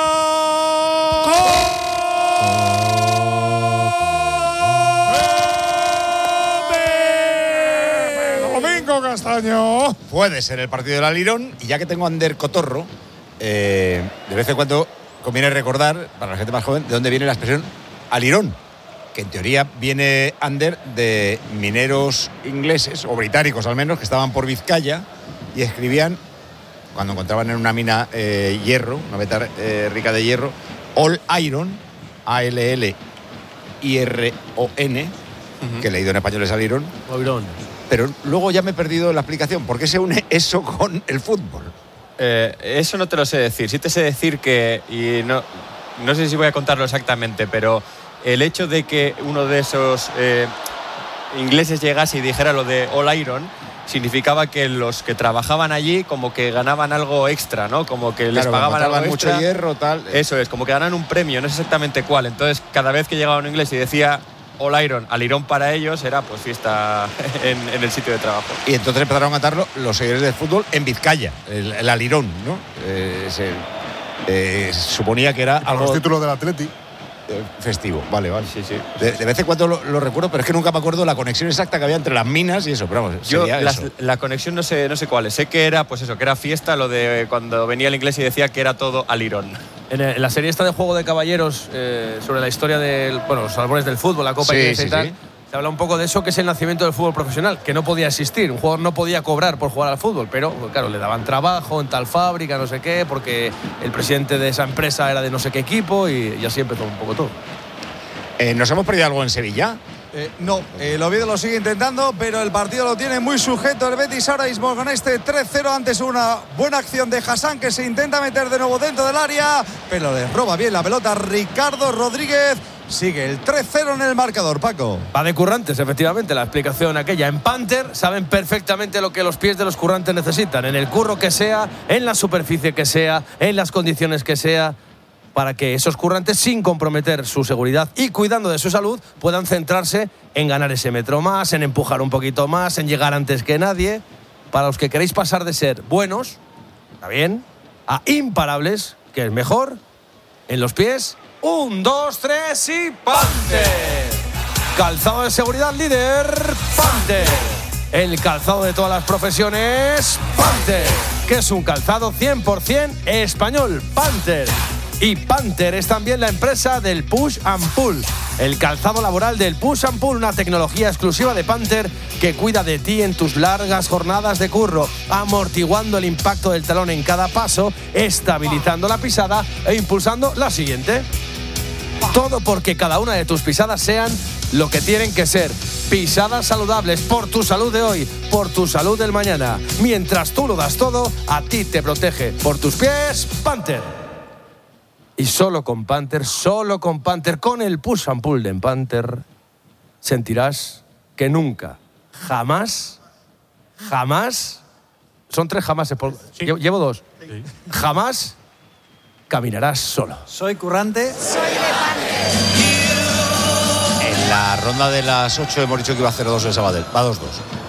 Castaño. Puede ser el partido del Alirón, y ya que tengo a Ander Cotorro, de vez en cuando conviene recordar, para la gente más joven, de dónde viene la expresión Alirón, que en teoría viene, Ander, de mineros ingleses, o británicos al menos, que estaban por Vizcaya y escribían, cuando encontraban en una mina hierro, una veta rica de hierro, All Iron, ALLIRON, que leído en español es Alirón. Pero luego ya me he perdido la explicación. ¿Por qué se une eso con el fútbol? Eso no te lo sé decir. Sí te sé decir que, y no sé si voy a contarlo exactamente, pero el hecho de que uno de esos ingleses llegase y dijera lo de All Iron significaba que los que trabajaban allí como que ganaban algo extra, ¿no? Como que les pagaban algo extra. Mucho hierro, tal. Eso es, como que ganan un premio, no sé exactamente cuál. Entonces, cada vez que llegaba un inglés y decía All Iron, Alirón para ellos, era pues fiesta en el sitio de trabajo. Y entonces empezaron a cantarlo los seguidores del fútbol en Vizcaya, el Alirón, ¿no? Se suponía que era algo... Los títulos del Atleti. Festivo, vale. Sí. De vez en cuando lo recuerdo, pero es que nunca me acuerdo la conexión exacta que había entre las minas y eso. Pero vamos, yo la conexión no sé cuál es. Sé que era, pues eso, que era fiesta, lo de cuando venía el inglés y decía que era todo Alirón. En la serie esta de Juego de Caballeros, sobre la historia de los albores del fútbol, la Copa Inglesa y tal, se habla un poco de eso, que es el nacimiento del fútbol profesional, que no podía existir. Un jugador no podía cobrar por jugar al fútbol, pero claro, le daban trabajo en tal fábrica, no sé qué, porque el presidente de esa empresa era de no sé qué equipo, y así empezó un poco todo. ¿Nos hemos perdido algo en Sevilla? No, el Oviedo lo sigue intentando, pero el partido lo tiene muy sujeto el Betis ahora mismo con este 3-0. Antes una buena acción de Hassan, que se intenta meter de nuevo dentro del área, pero le roba bien la pelota Ricardo Rodríguez. Sigue el 3-0 en el marcador, Paco. Va de currantes, efectivamente, la explicación aquella. En Panther saben perfectamente lo que los pies de los currantes necesitan, en el curro que sea, en la superficie que sea, en las condiciones que sea, para que esos currantes, sin comprometer su seguridad y cuidando de su salud, puedan centrarse en ganar ese metro más, en empujar un poquito más, en llegar antes que nadie. Para los que queréis pasar de ser buenos, está bien, a imparables, que es mejor, en los pies, 1, 2, 3 y Panther. Calzado de seguridad líder, Panther. El calzado de todas las profesiones, Panther, que es un calzado 100% español, Panther. Y Panther es también la empresa del Push and Pull, el calzado laboral del Push and Pull, una tecnología exclusiva de Panther que cuida de ti en tus largas jornadas de curro, amortiguando el impacto del talón en cada paso, estabilizando la pisada e impulsando la siguiente. Todo porque cada una de tus pisadas sean lo que tienen que ser. Pisadas saludables por tu salud de hoy, por tu salud del mañana. Mientras tú lo das todo, a ti te protege. Por tus pies, Panther. Y solo con Panther, con el Push and Pull de Panther, sentirás que nunca, jamás, son 3 jamases, llevo 2, jamás caminarás solo. Soy currante. En la ronda de las 8 hemos dicho que iba a 0-2 el Sabadell, va 2-2.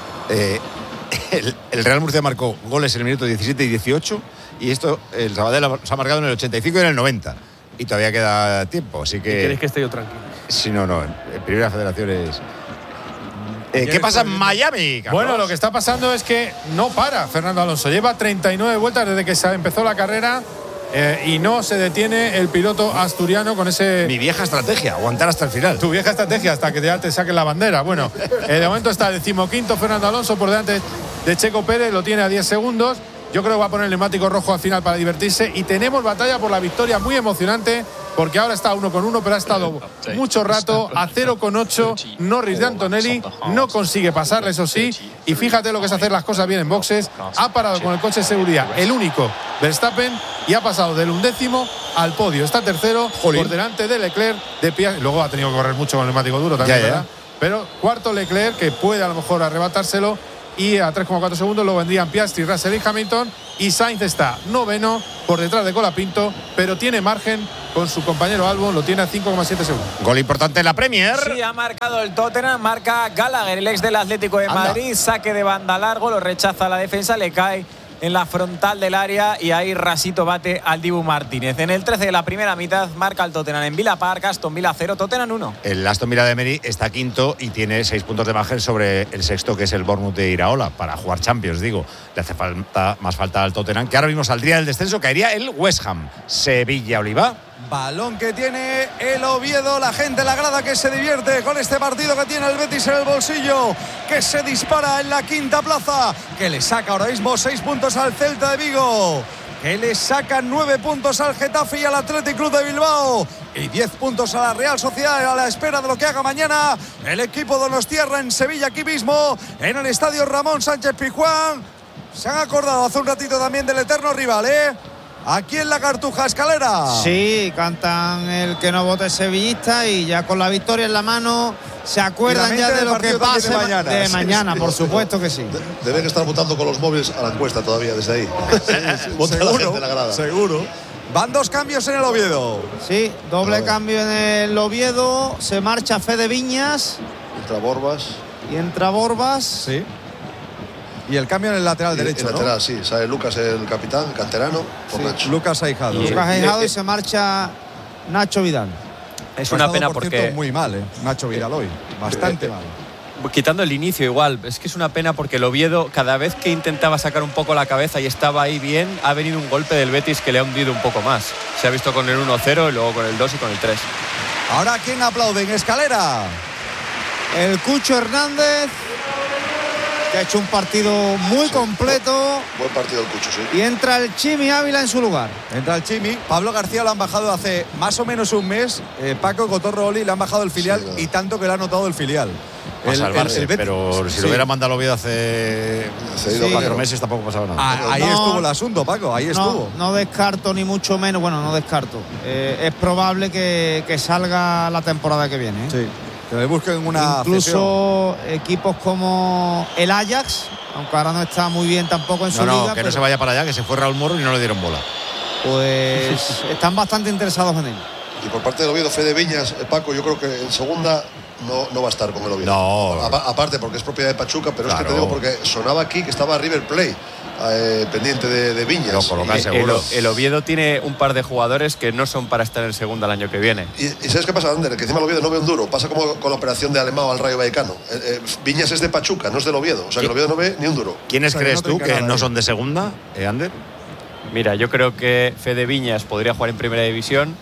El Real Murcia marcó goles en el minuto 17 y 18, y esto el Sabadell se ha marcado en el 85 y en el 90. y todavía queda tiempo, así que... ¿Queréis que esté yo tranquilo? Sí, no, en primera federación es... ¿Qué pasa en Miami, Carlos? Bueno, lo que está pasando es que no para Fernando Alonso. Lleva 39 vueltas desde que se empezó la carrera y no se detiene el piloto asturiano con ese... Mi vieja estrategia, aguantar hasta el final. Tu vieja estrategia hasta que ya te saquen la bandera. Bueno, de momento está el 15º Fernando Alonso por delante de Checo Pérez, lo tiene a 10 segundos. Yo creo que va a poner el neumático rojo al final para divertirse y tenemos batalla por la victoria muy emocionante porque ahora está 1-1, pero ha estado mucho rato a 0,8. Norris de Antonelli no consigue pasarle, eso sí, y fíjate lo que es hacer las cosas bien en boxes. Ha parado con el coche de seguridad, el único Verstappen, y ha pasado del 11º al podio. Está tercero por delante de Leclerc, de Piastri. Luego ha tenido que correr mucho con el neumático duro también, ¿verdad? Pero cuarto Leclerc, que puede a lo mejor arrebatárselo, y a 3,4 segundos lo vendrían Piastri, Russell y Hamilton, y Sainz está noveno por detrás de Colapinto, pero tiene margen con su compañero Albon, lo tiene a 5,7 segundos. Gol importante en la Premier. Sí, ha marcado el Tottenham, marca Gallagher, el ex del Atlético de Madrid, saque de banda largo, lo rechaza la defensa, le cae en la frontal del área y ahí rasito bate al Dibu Martínez. En el 13 de la primera mitad marca el Tottenham en Villa Park, Aston Villa 0, Tottenham 1. El Aston Villa de Emery está quinto y tiene 6 puntos de margen sobre el sexto, que es el Bournemouth de Iraola, para jugar Champions, digo. Le hace más falta al Tottenham, que ahora mismo saldría del descenso, caería el West Ham. Sevilla, Oliva. Balón que tiene el Oviedo, la gente en la grada que se divierte con este partido que tiene el Betis en el bolsillo, que se dispara en la quinta plaza, que le saca ahora mismo 6 puntos al Celta de Vigo, que le saca 9 puntos al Getafe y al Athletic Club de Bilbao y 10 puntos a la Real Sociedad, a la espera de lo que haga mañana el equipo donostiarra en Sevilla, aquí mismo en el estadio Ramón Sánchez Pizjuán. Se han acordado hace un ratito también del eterno rival, aquí en la Cartuja Escalera. Sí, cantan el que no vote sevillista y ya con la victoria en la mano se acuerdan ya de lo que pase de mañana, por supuesto que sí. Deben estar votando con los móviles a la encuesta todavía desde ahí. Vota la gente en la grada. Seguro. Van 2 cambios en el Oviedo. Sí, doble cambio en el Oviedo. Se marcha Fede Viñas. Entra Borbas. Y entra Borbas. Sí. Y el cambio en el lateral derecho, el lateral, sí. Sale Lucas, el capitán, canterano, por Nacho. Lucas Aijado. Lucas Aijado y se marcha Nacho Vidal. Es una pena por porque... cierto, muy mal, Nacho Vidal hoy. Bastante mal. Quitando el inicio igual, es que es una pena porque el Oviedo, cada vez que intentaba sacar un poco la cabeza y estaba ahí bien, ha venido un golpe del Betis que le ha hundido un poco más. Se ha visto con el 1-0 y luego con el 2 y con el 3. Ahora, ¿quién aplaude en Escalera? El Cucho Hernández, que ha hecho un partido muy completo. Buen partido el Cucho, sí. Y entra el Chimi Ávila en su lugar. Entra el Chimi. Pablo García lo han bajado hace más o menos un mes. Paco Cotorro Oli le han bajado el filial, sí, y tanto que le ha notado el filial. A salvarse, pero si lo hubiera mandado al Oviedo hace 4 meses tampoco pasaba nada. Ahí estuvo el asunto, Paco, ahí estuvo. No descarto ni mucho menos, bueno, no descarto. Es probable que salga la temporada que viene. Sí. Que le busquen una incluso cesión. Equipos como el Ajax, aunque ahora no está muy bien tampoco en su liga. Que no se vaya para allá, que se fue Raúl Moro y no le dieron bola. Pues están bastante interesados en él. Y por parte del Oviedo, Fede Viñas, Paco, yo creo que en segunda no va a estar con el Oviedo. No. Aparte porque es propiedad de Pachuca, pero es que te digo porque sonaba aquí que estaba River Plate pendiente de Viñas. Lo colocan seguro. El Oviedo tiene un par de jugadores que no son para estar en segunda el año que viene. ¿Y sabes qué pasa, Ander? Que encima el Oviedo no ve un duro. Pasa como con la operación de Alemão al Rayo Vallecano. Viñas es de Pachuca, no es del Oviedo. O sea que el Oviedo no ve ni un duro. ¿Quiénes crees tú que no son de segunda, Ander? Mira, yo creo que Fede Viñas podría jugar en primera división.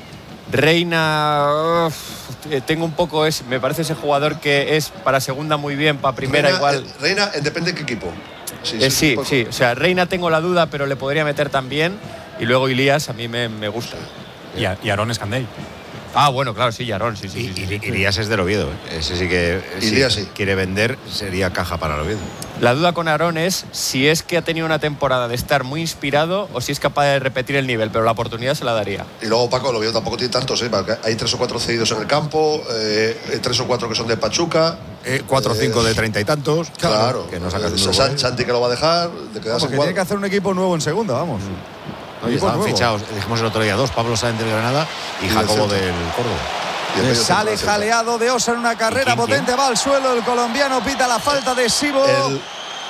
Reina, tengo un poco, me parece ese jugador que es para segunda muy bien, para primera Reina, igual. Reina, depende de qué equipo. Sí, o sea, Reina tengo la duda, pero le podría meter también. Y luego Ilías a mí me gusta. Y Aarón Escandell. Bueno, claro, sí, Aarón, sí. Ilías es del Oviedo. Ese sí que si quiere vender sería caja para el Oviedo. La duda con Aarón es si es que ha tenido una temporada de estar muy inspirado o si es capaz de repetir el nivel, pero la oportunidad se la daría. Y luego, Paco, el Oviedo tampoco tiene tantos, hay 3 o 4 cedidos en el campo, 3 o 4 que son de Pachuca. 4 o 5 de 30 y tantos. Claro. Que no sacas Santi que lo va a dejar. Que tiene que hacer un equipo nuevo en segunda, vamos. Están fichados, dijimos el otro día, 2, Pablo Sáenz del Granada y Jacobo del Córdoba. Sale jaleado de Osa en una carrera potente, va al suelo el colombiano, pita la falta de Sibo.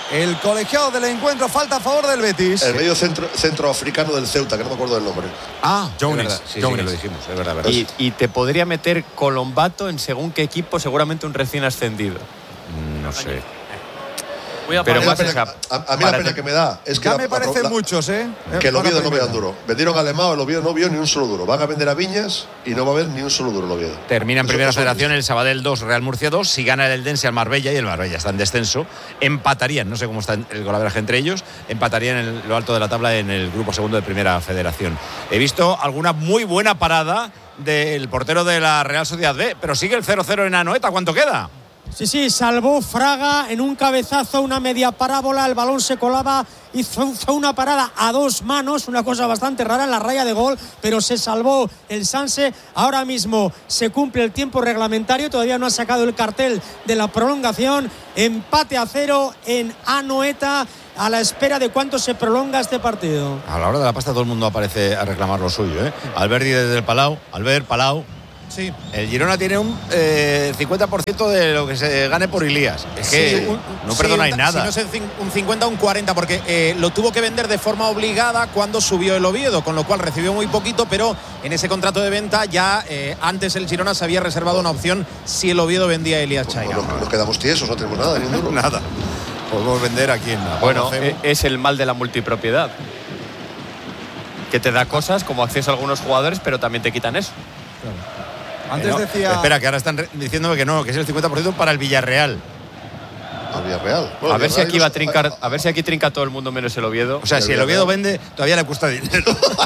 El colegiado del encuentro, falta a favor del Betis. El medio centroafricano del Ceuta, que no me acuerdo del nombre. Jones. Sí, que lo dijimos, es verdad. Y te podría meter Colombato en según qué equipo, seguramente un recién ascendido. No sé. Pero más a mí la pena que me da es que ya me parecen muchos, que el Oviedo no vean duro. Vendieron a Alemão, el Oviedo no vio ni un solo duro. Van a vender a Viñas y no va a haber ni un solo duro el Oviedo. Termina en primera federación el Sabadell 2, Real Murcia 2. Si gana el Eldense al Marbella, y el Marbella está en descenso, empatarían, no sé cómo está el golaveraje entre ellos, empatarían en lo alto de la tabla en el grupo segundo de primera federación. He visto alguna muy buena parada del portero de la Real Sociedad B, pero sigue el 0-0 en Anoeta. ¿Cuánto queda? Sí, salvó Fraga en un cabezazo, una media parábola, el balón se colaba, hizo una parada a 2 manos, una cosa bastante rara en la raya de gol, pero se salvó el Sanse. Ahora mismo se cumple el tiempo reglamentario, todavía no ha sacado el cartel de la prolongación. Empate a 0 en Anoeta, a la espera de cuánto se prolonga este partido. A la hora de la pasta todo el mundo aparece a reclamar lo suyo, ¿eh? Alberdi desde el Palau, Palau. Sí. El Girona tiene un 50% de lo que se gane por Ilías. Es que no perdonáis nada. Si no es un 50 o un 40, porque lo tuvo que vender de forma obligada cuando subió el Oviedo, con lo cual recibió muy poquito, pero en ese contrato de venta ya antes el Girona se había reservado una opción si el Oviedo vendía a Elías Chaira. Nos quedamos tiesos, no tenemos nada, ni un duro. Nada. Podemos vender aquí en Bueno, es el mal de la multipropiedad. Que te da cosas como acceso a algunos jugadores, pero también te quitan eso. Claro. Antes decía. Espera, que ahora están diciéndome que no, que es el 50% para el Villarreal. ¿Al Villarreal? Bueno, a ver si aquí va a trincar, a ver si aquí trinca todo el mundo menos el Oviedo. O sea, si el Oviedo vende, todavía le cuesta dinero.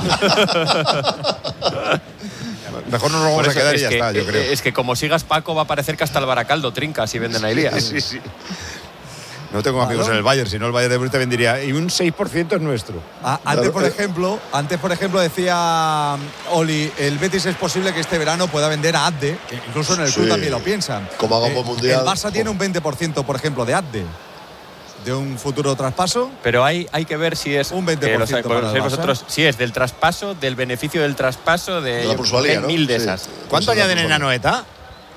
Mejor no nos vamos a quedar y ya está, yo creo. Es que como sigas, Paco, va a parecer que hasta el Baracaldo trinca si venden a Elías. Sí. No tengo amigos en el Bayern, si no el Bayern de Bruyne vendiría. Y un 6% es nuestro. Antes, por ejemplo, decía Oli, el Betis es posible que este verano pueda vender a Adde, que incluso en el club también lo piensan. Como haga un buen mundial. El Barça tiene un 20%, por ejemplo, de Adde, de un futuro traspaso. Pero hay que ver si es un 20% para el vosotros, si es del traspaso, del beneficio del traspaso, de la plusvalía, ¿no? 1000 de esas. ¿Cuánto añaden en Anoeta?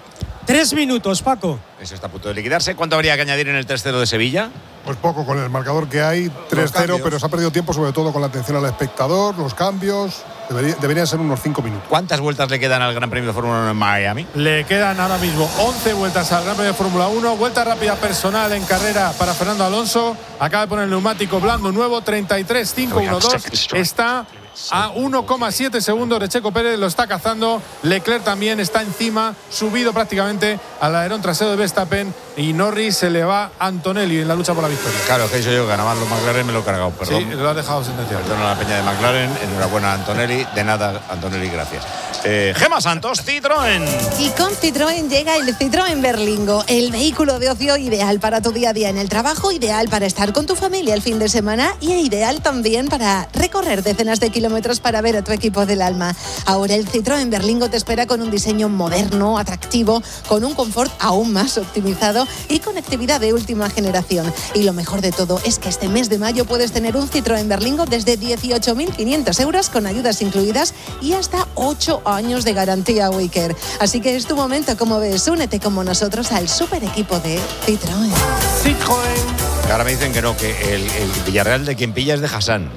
3 minutos, Paco. Eso está a punto de liquidarse. ¿Cuánto habría que añadir en el 3-0 de Sevilla? Pues poco, con el marcador que hay, 3-0, pero se ha perdido tiempo, sobre todo con la atención al espectador, los cambios. Deberían ser unos 5 minutos. ¿Cuántas vueltas le quedan al Gran Premio de Fórmula 1 en Miami? Le quedan ahora mismo 11 vueltas al Gran Premio de Fórmula 1. Vuelta rápida personal en carrera para Fernando Alonso. Acaba de poner el neumático blando nuevo, 33.512. Está a 1,7 segundos de Checo Pérez, lo está cazando. Leclerc también está encima, subido prácticamente al alerón trasero de Verstappen, y Norris se le va a Antonelli en la lucha por la victoria. Claro, que he dicho yo que ganaba los McLaren, me lo he cargado, perdón. Sí, lo has dejado sentenciado. Perdona a la peña de McLaren, enhorabuena a Antonelli, de nada Antonelli, gracias. Gema Santos, Citroën. Y con Citroën llega el Citroën Berlingo, el vehículo de ocio ideal para tu día a día en el trabajo, ideal para estar con tu familia el fin de semana y ideal también para recorrer decenas de kilómetros para ver a tu equipo del alma. Ahora el Citroën Berlingo te espera con un diseño moderno, atractivo, con un confort aún más optimizado y conectividad de última generación. Y lo mejor de todo es que este mes de mayo puedes tener un Citroën Berlingo desde 18.500 euros con ayudas incluidas y hasta 8 años de garantía Wicker. Así que es tu momento, como ves, únete como nosotros al super equipo de Citroën. Citroën. Ahora me dicen que no, que el Villarreal de quien pilla es de Hassan.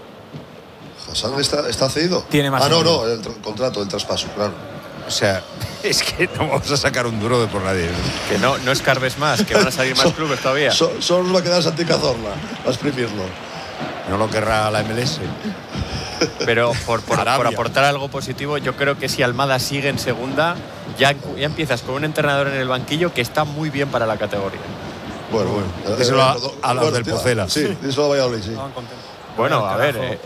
¿Hassan está cedido? Tiene más. No, el contrato, el traspaso, claro. O sea, es que no vamos a sacar un duro de por nadie. Que no escarbes más, que van a salir más clubes todavía. Solo nos va a quedar Santi Cazorla a exprimirlo. No lo querrá la MLS. Pero por aportar algo positivo, yo creo que si Almada sigue en segunda, ya empiezas con un entrenador en el banquillo que está muy bien para la categoría. Bueno. Díselo a los del Pucela. Sí, díselo a Valladolid, sí. Bueno, a ver,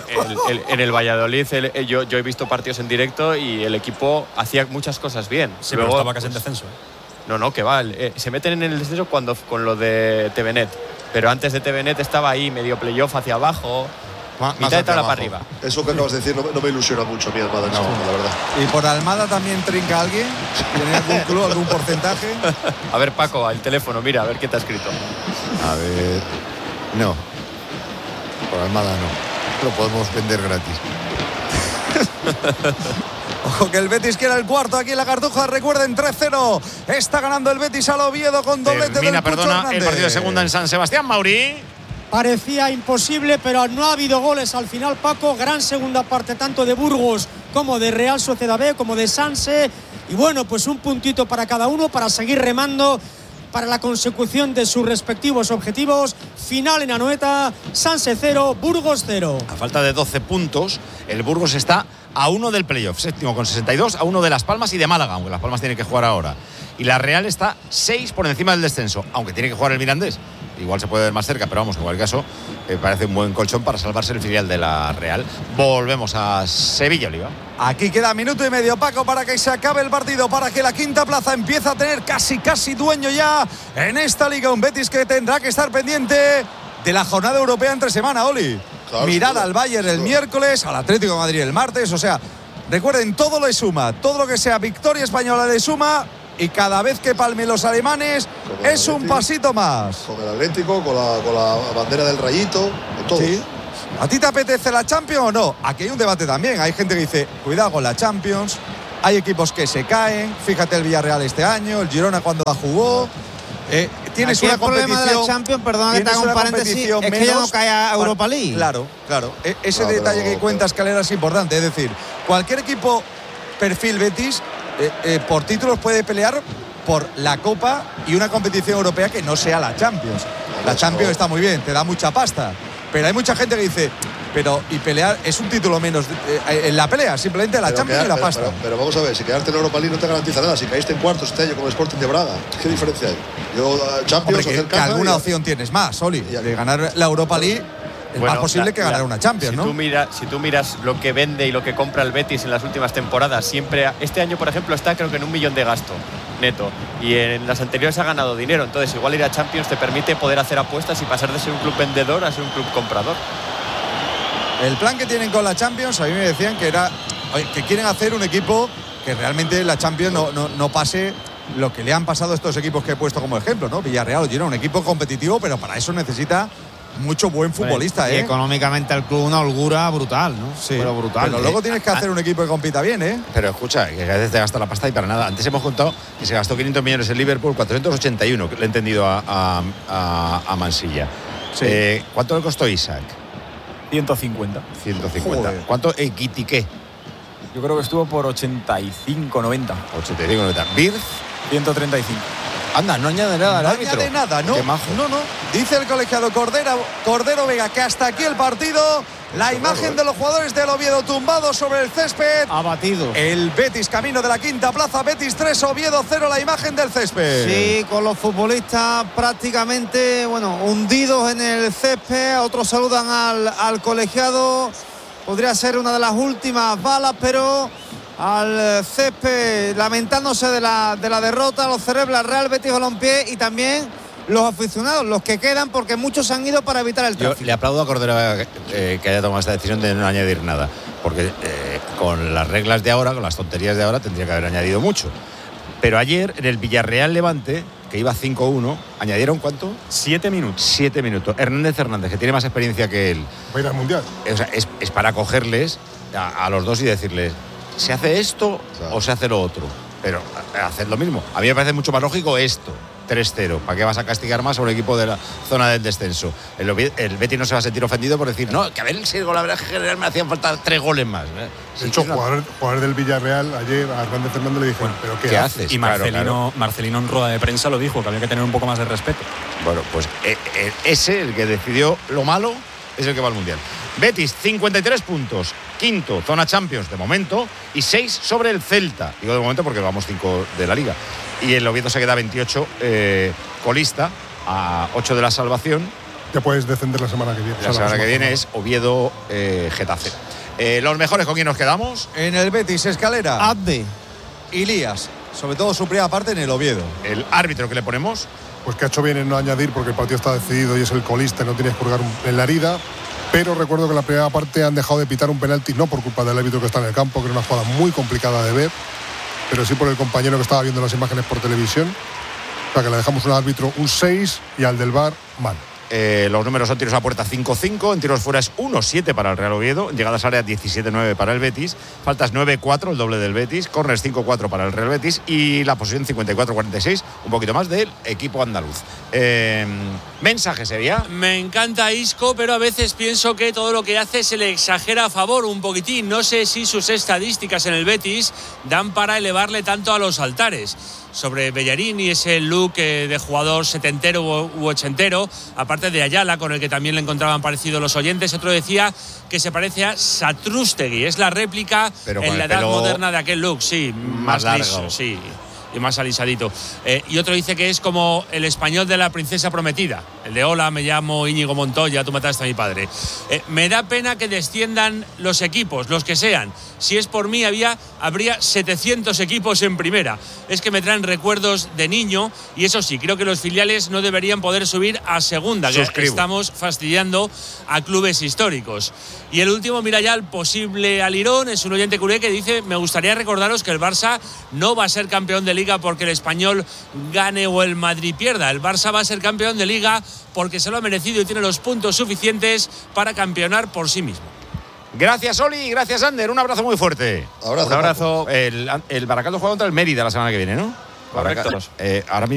en el Valladolid yo he visto partidos en directo y el equipo hacía muchas cosas bien. Sí, luego estaba casi en descenso. No, que va. Se meten en el descenso con lo de TVNet. Pero antes de TVNet estaba ahí, medio playoff hacia abajo, mitad de tabla para arriba. Eso que acabas de decir no me ilusiona mucho a mí, Almada, en segundo, la verdad. ¿Y por Almada también trinca alguien? ¿Tiene algún club, algún porcentaje? A ver, Paco, al teléfono, mira, a ver qué te ha escrito. A ver. No. Por Almada no. Lo podemos vender gratis. Ojo que el Betis quiere el cuarto aquí en la Cartuja. Recuerden, 3-0. Está ganando el Betis al Oviedo con doblete del Pucho Hernández. El partido de segunda en San Sebastián, Mauri. Parecía imposible, pero no ha habido goles al final, Paco. Gran segunda parte, tanto de Burgos como de Real Sociedad B, como de Sanse. Y bueno, pues un puntito para cada uno para seguir remando para la consecución de sus respectivos objetivos. Final en Anoeta, Sanse 0, Burgos 0. A falta de 12 puntos, el Burgos está a 1 del playoff, séptimo con 62, a 1 de Las Palmas y de Málaga, aunque Las Palmas tiene que jugar ahora. Y la Real está 6 por encima del descenso, aunque tiene que jugar el Mirandés. Igual se puede ver más cerca, pero vamos, en cualquier caso, parece un buen colchón para salvarse el filial de la Real. Volvemos a Sevilla, Oliva. Aquí queda minuto y medio, Paco, para que se acabe el partido, para que la quinta plaza empiece a tener casi dueño ya en esta liga. Un Betis que tendrá que estar pendiente de la jornada europea entre semana, Oli. Claro, mirar al Bayern el miércoles, al Atlético de Madrid el martes. O sea, recuerden, todo le suma, todo lo que sea victoria española le suma. Y cada vez que palmen los alemanes es un pasito más. Con el Atlético, con la bandera del Rayito, con todo. ¿Sí? ¿A ti te apetece la Champions o no? Aquí hay un debate también. Hay gente que dice, cuidado con la Champions. Hay equipos que se caen. Fíjate el Villarreal este año, el Girona cuando la jugó. Tienes aquí una el problema competición. De la Champions, perdona que te haga un paréntesis, es que ya no cae a Europa League. Claro. Ese detalle que cuenta Escalera es importante. Es decir, cualquier equipo perfil Betis por títulos puede pelear por la Copa y una competición europea que no sea la Champions. La Champions está muy bien, te da mucha pasta, pero hay mucha gente que dice, y pelear es un título menos en la pelea, simplemente la Champions y la pasta. Pero vamos a ver, si quedarte en Europa League no te garantiza nada. Si caíste en cuartos este año como el Sporting de Braga, ¿qué diferencia hay? Yo, Champions, hombre, que alguna opción tienes más, Oli, de ganar la Europa League. Es más posible que ganar una Champions, ¿no? Si tú miras lo que vende y lo que compra el Betis en las últimas temporadas, siempre este año, por ejemplo, está creo que en 1 millón de gasto neto, y en las anteriores ha ganado dinero. Entonces igual ir a Champions te permite poder hacer apuestas y pasar de ser un club vendedor a ser un club comprador. El plan que tienen con la Champions, a mí me decían que era que quieren hacer un equipo que realmente la Champions no pase lo que le han pasado a estos equipos que he puesto como ejemplo, ¿no? Villarreal o Girona, un equipo competitivo, pero para eso necesita mucho buen futbolista, y económicamente el club una holgura brutal, ¿no? Sí, pero brutal. Pero luego tienes que hacer un equipo que compita bien, ¿eh? Pero escucha, que a veces te gasta la pasta y para nada. Antes hemos contado que se gastó 500 millones en Liverpool, 481, que le he entendido a Mansilla. Sí. ¿Cuánto le costó Isaac? 150. 150. Joder. ¿Cuánto Ekitike? Yo creo que estuvo por 85, 90. 85, 90. ¿Birth? 135. Anda, no añade nada al árbitro. No añade nada, ¿no? Qué majo. No. Dice el colegiado Cordero Vega que hasta aquí el partido. La imagen de los jugadores del Oviedo tumbados sobre el césped. Abatido. El Betis camino de la quinta plaza. Betis 3, Oviedo 0, la imagen del césped. Sí, con los futbolistas prácticamente, hundidos en el césped. Otros saludan al colegiado. Podría ser una de las últimas balas, pero al césped lamentándose de la derrota, los celebra Real Betis Balompié y también los aficionados, los que quedan, porque muchos han ido para evitar el tráfico. Yo le aplaudo a Cordero que haya tomado esta decisión de no añadir nada, porque con las reglas de ahora, con las tonterías de ahora, tendría que haber añadido mucho. Pero ayer, en el Villarreal Levante, que iba 5-1, ¿añadieron cuánto? 7 minutos. 7 minutos. Hernández, que tiene más experiencia que él. Va a ir al Mundial. O sea, es para cogerles a los dos y decirles, ¿se hace esto o se hace lo otro? Pero haced lo mismo. A mí me parece mucho más lógico esto. 3-0. ¿Para qué vas a castigar más a un equipo de la zona del descenso? El Betis no se va a sentir ofendido por decir, no, que a ver el 6 goles general me hacían falta 3 goles más. De hecho, jugador del Villarreal ayer a Hernández Fernández le dijeron, ¿pero qué haces? Y Marcelino en rueda de prensa lo dijo, que había que tener un poco más de respeto. Bueno, pues ese, el que decidió lo malo, es el que va al Mundial. Betis, 53 puntos. Quinto, zona Champions de momento. Y 6 sobre el Celta. Digo de momento porque vamos 5 de la Liga. Y el Oviedo se queda 28 colista, a 8 de la salvación. Ya puedes descender la semana que viene. La semana que viene es Oviedo Getafe. Los mejores, ¿con quién nos quedamos? En el Betis, Escalera. Adde. Ilías. Sobre todo su primera parte en el Oviedo. El árbitro que le ponemos. Pues que ha hecho bien en no añadir porque el partido está decidido y es el colista y no tienes que purgar en la herida. Pero recuerdo que en la primera parte han dejado de pitar un penalti, no por culpa del árbitro que está en el campo, que era una jugada muy complicada de ver, pero sí por el compañero que estaba viendo las imágenes por televisión. O sea que le dejamos un árbitro un 6 y al del VAR mal. Los números son tiros a puerta 5-5, en tiros fuera es 1-7 para el Real Oviedo, en llegadas a área 17-9 para el Betis, faltas 9-4, el doble del Betis, corners 5-4 para el Real Betis y la posesión 54-46, un poquito más del equipo andaluz. Mensaje, Sevilla. Me encanta Isco, pero a veces pienso que todo lo que hace se le exagera a favor un poquitín. No sé si sus estadísticas en el Betis dan para elevarle tanto a los altares. Sobre Bellerín y ese look de jugador setentero u ochentero, aparte de Ayala, con el que también le encontraban parecido los oyentes. Otro decía que se parece a Satrústegui, es la réplica en la edad moderna de aquel look, sí, más liso, sí, y más alisadito. Y otro dice que es como el español de la princesa prometida, el de hola, me llamo Íñigo Montoya, tú mataste a mi padre. Me da pena que desciendan los equipos, los que sean. Si es por mí, habría 700 equipos en primera. Es que me traen recuerdos de niño y eso sí, creo que los filiales no deberían poder subir a segunda, que estamos fastidiando a clubes históricos. Y el último, mira ya el posible alirón, es un oyente culé que dice: me gustaría recordaros que el Barça no va a ser campeón de Liga porque el Español gane o el Madrid pierda. El Barça va a ser campeón de Liga porque se lo ha merecido y tiene los puntos suficientes para campeonar por sí mismo. Gracias, Oli, gracias, Ander. Un abrazo muy fuerte. Un abrazo. El Baracaldo juega contra el Mérida la semana que viene, ¿no? Correcto. Ahora mismo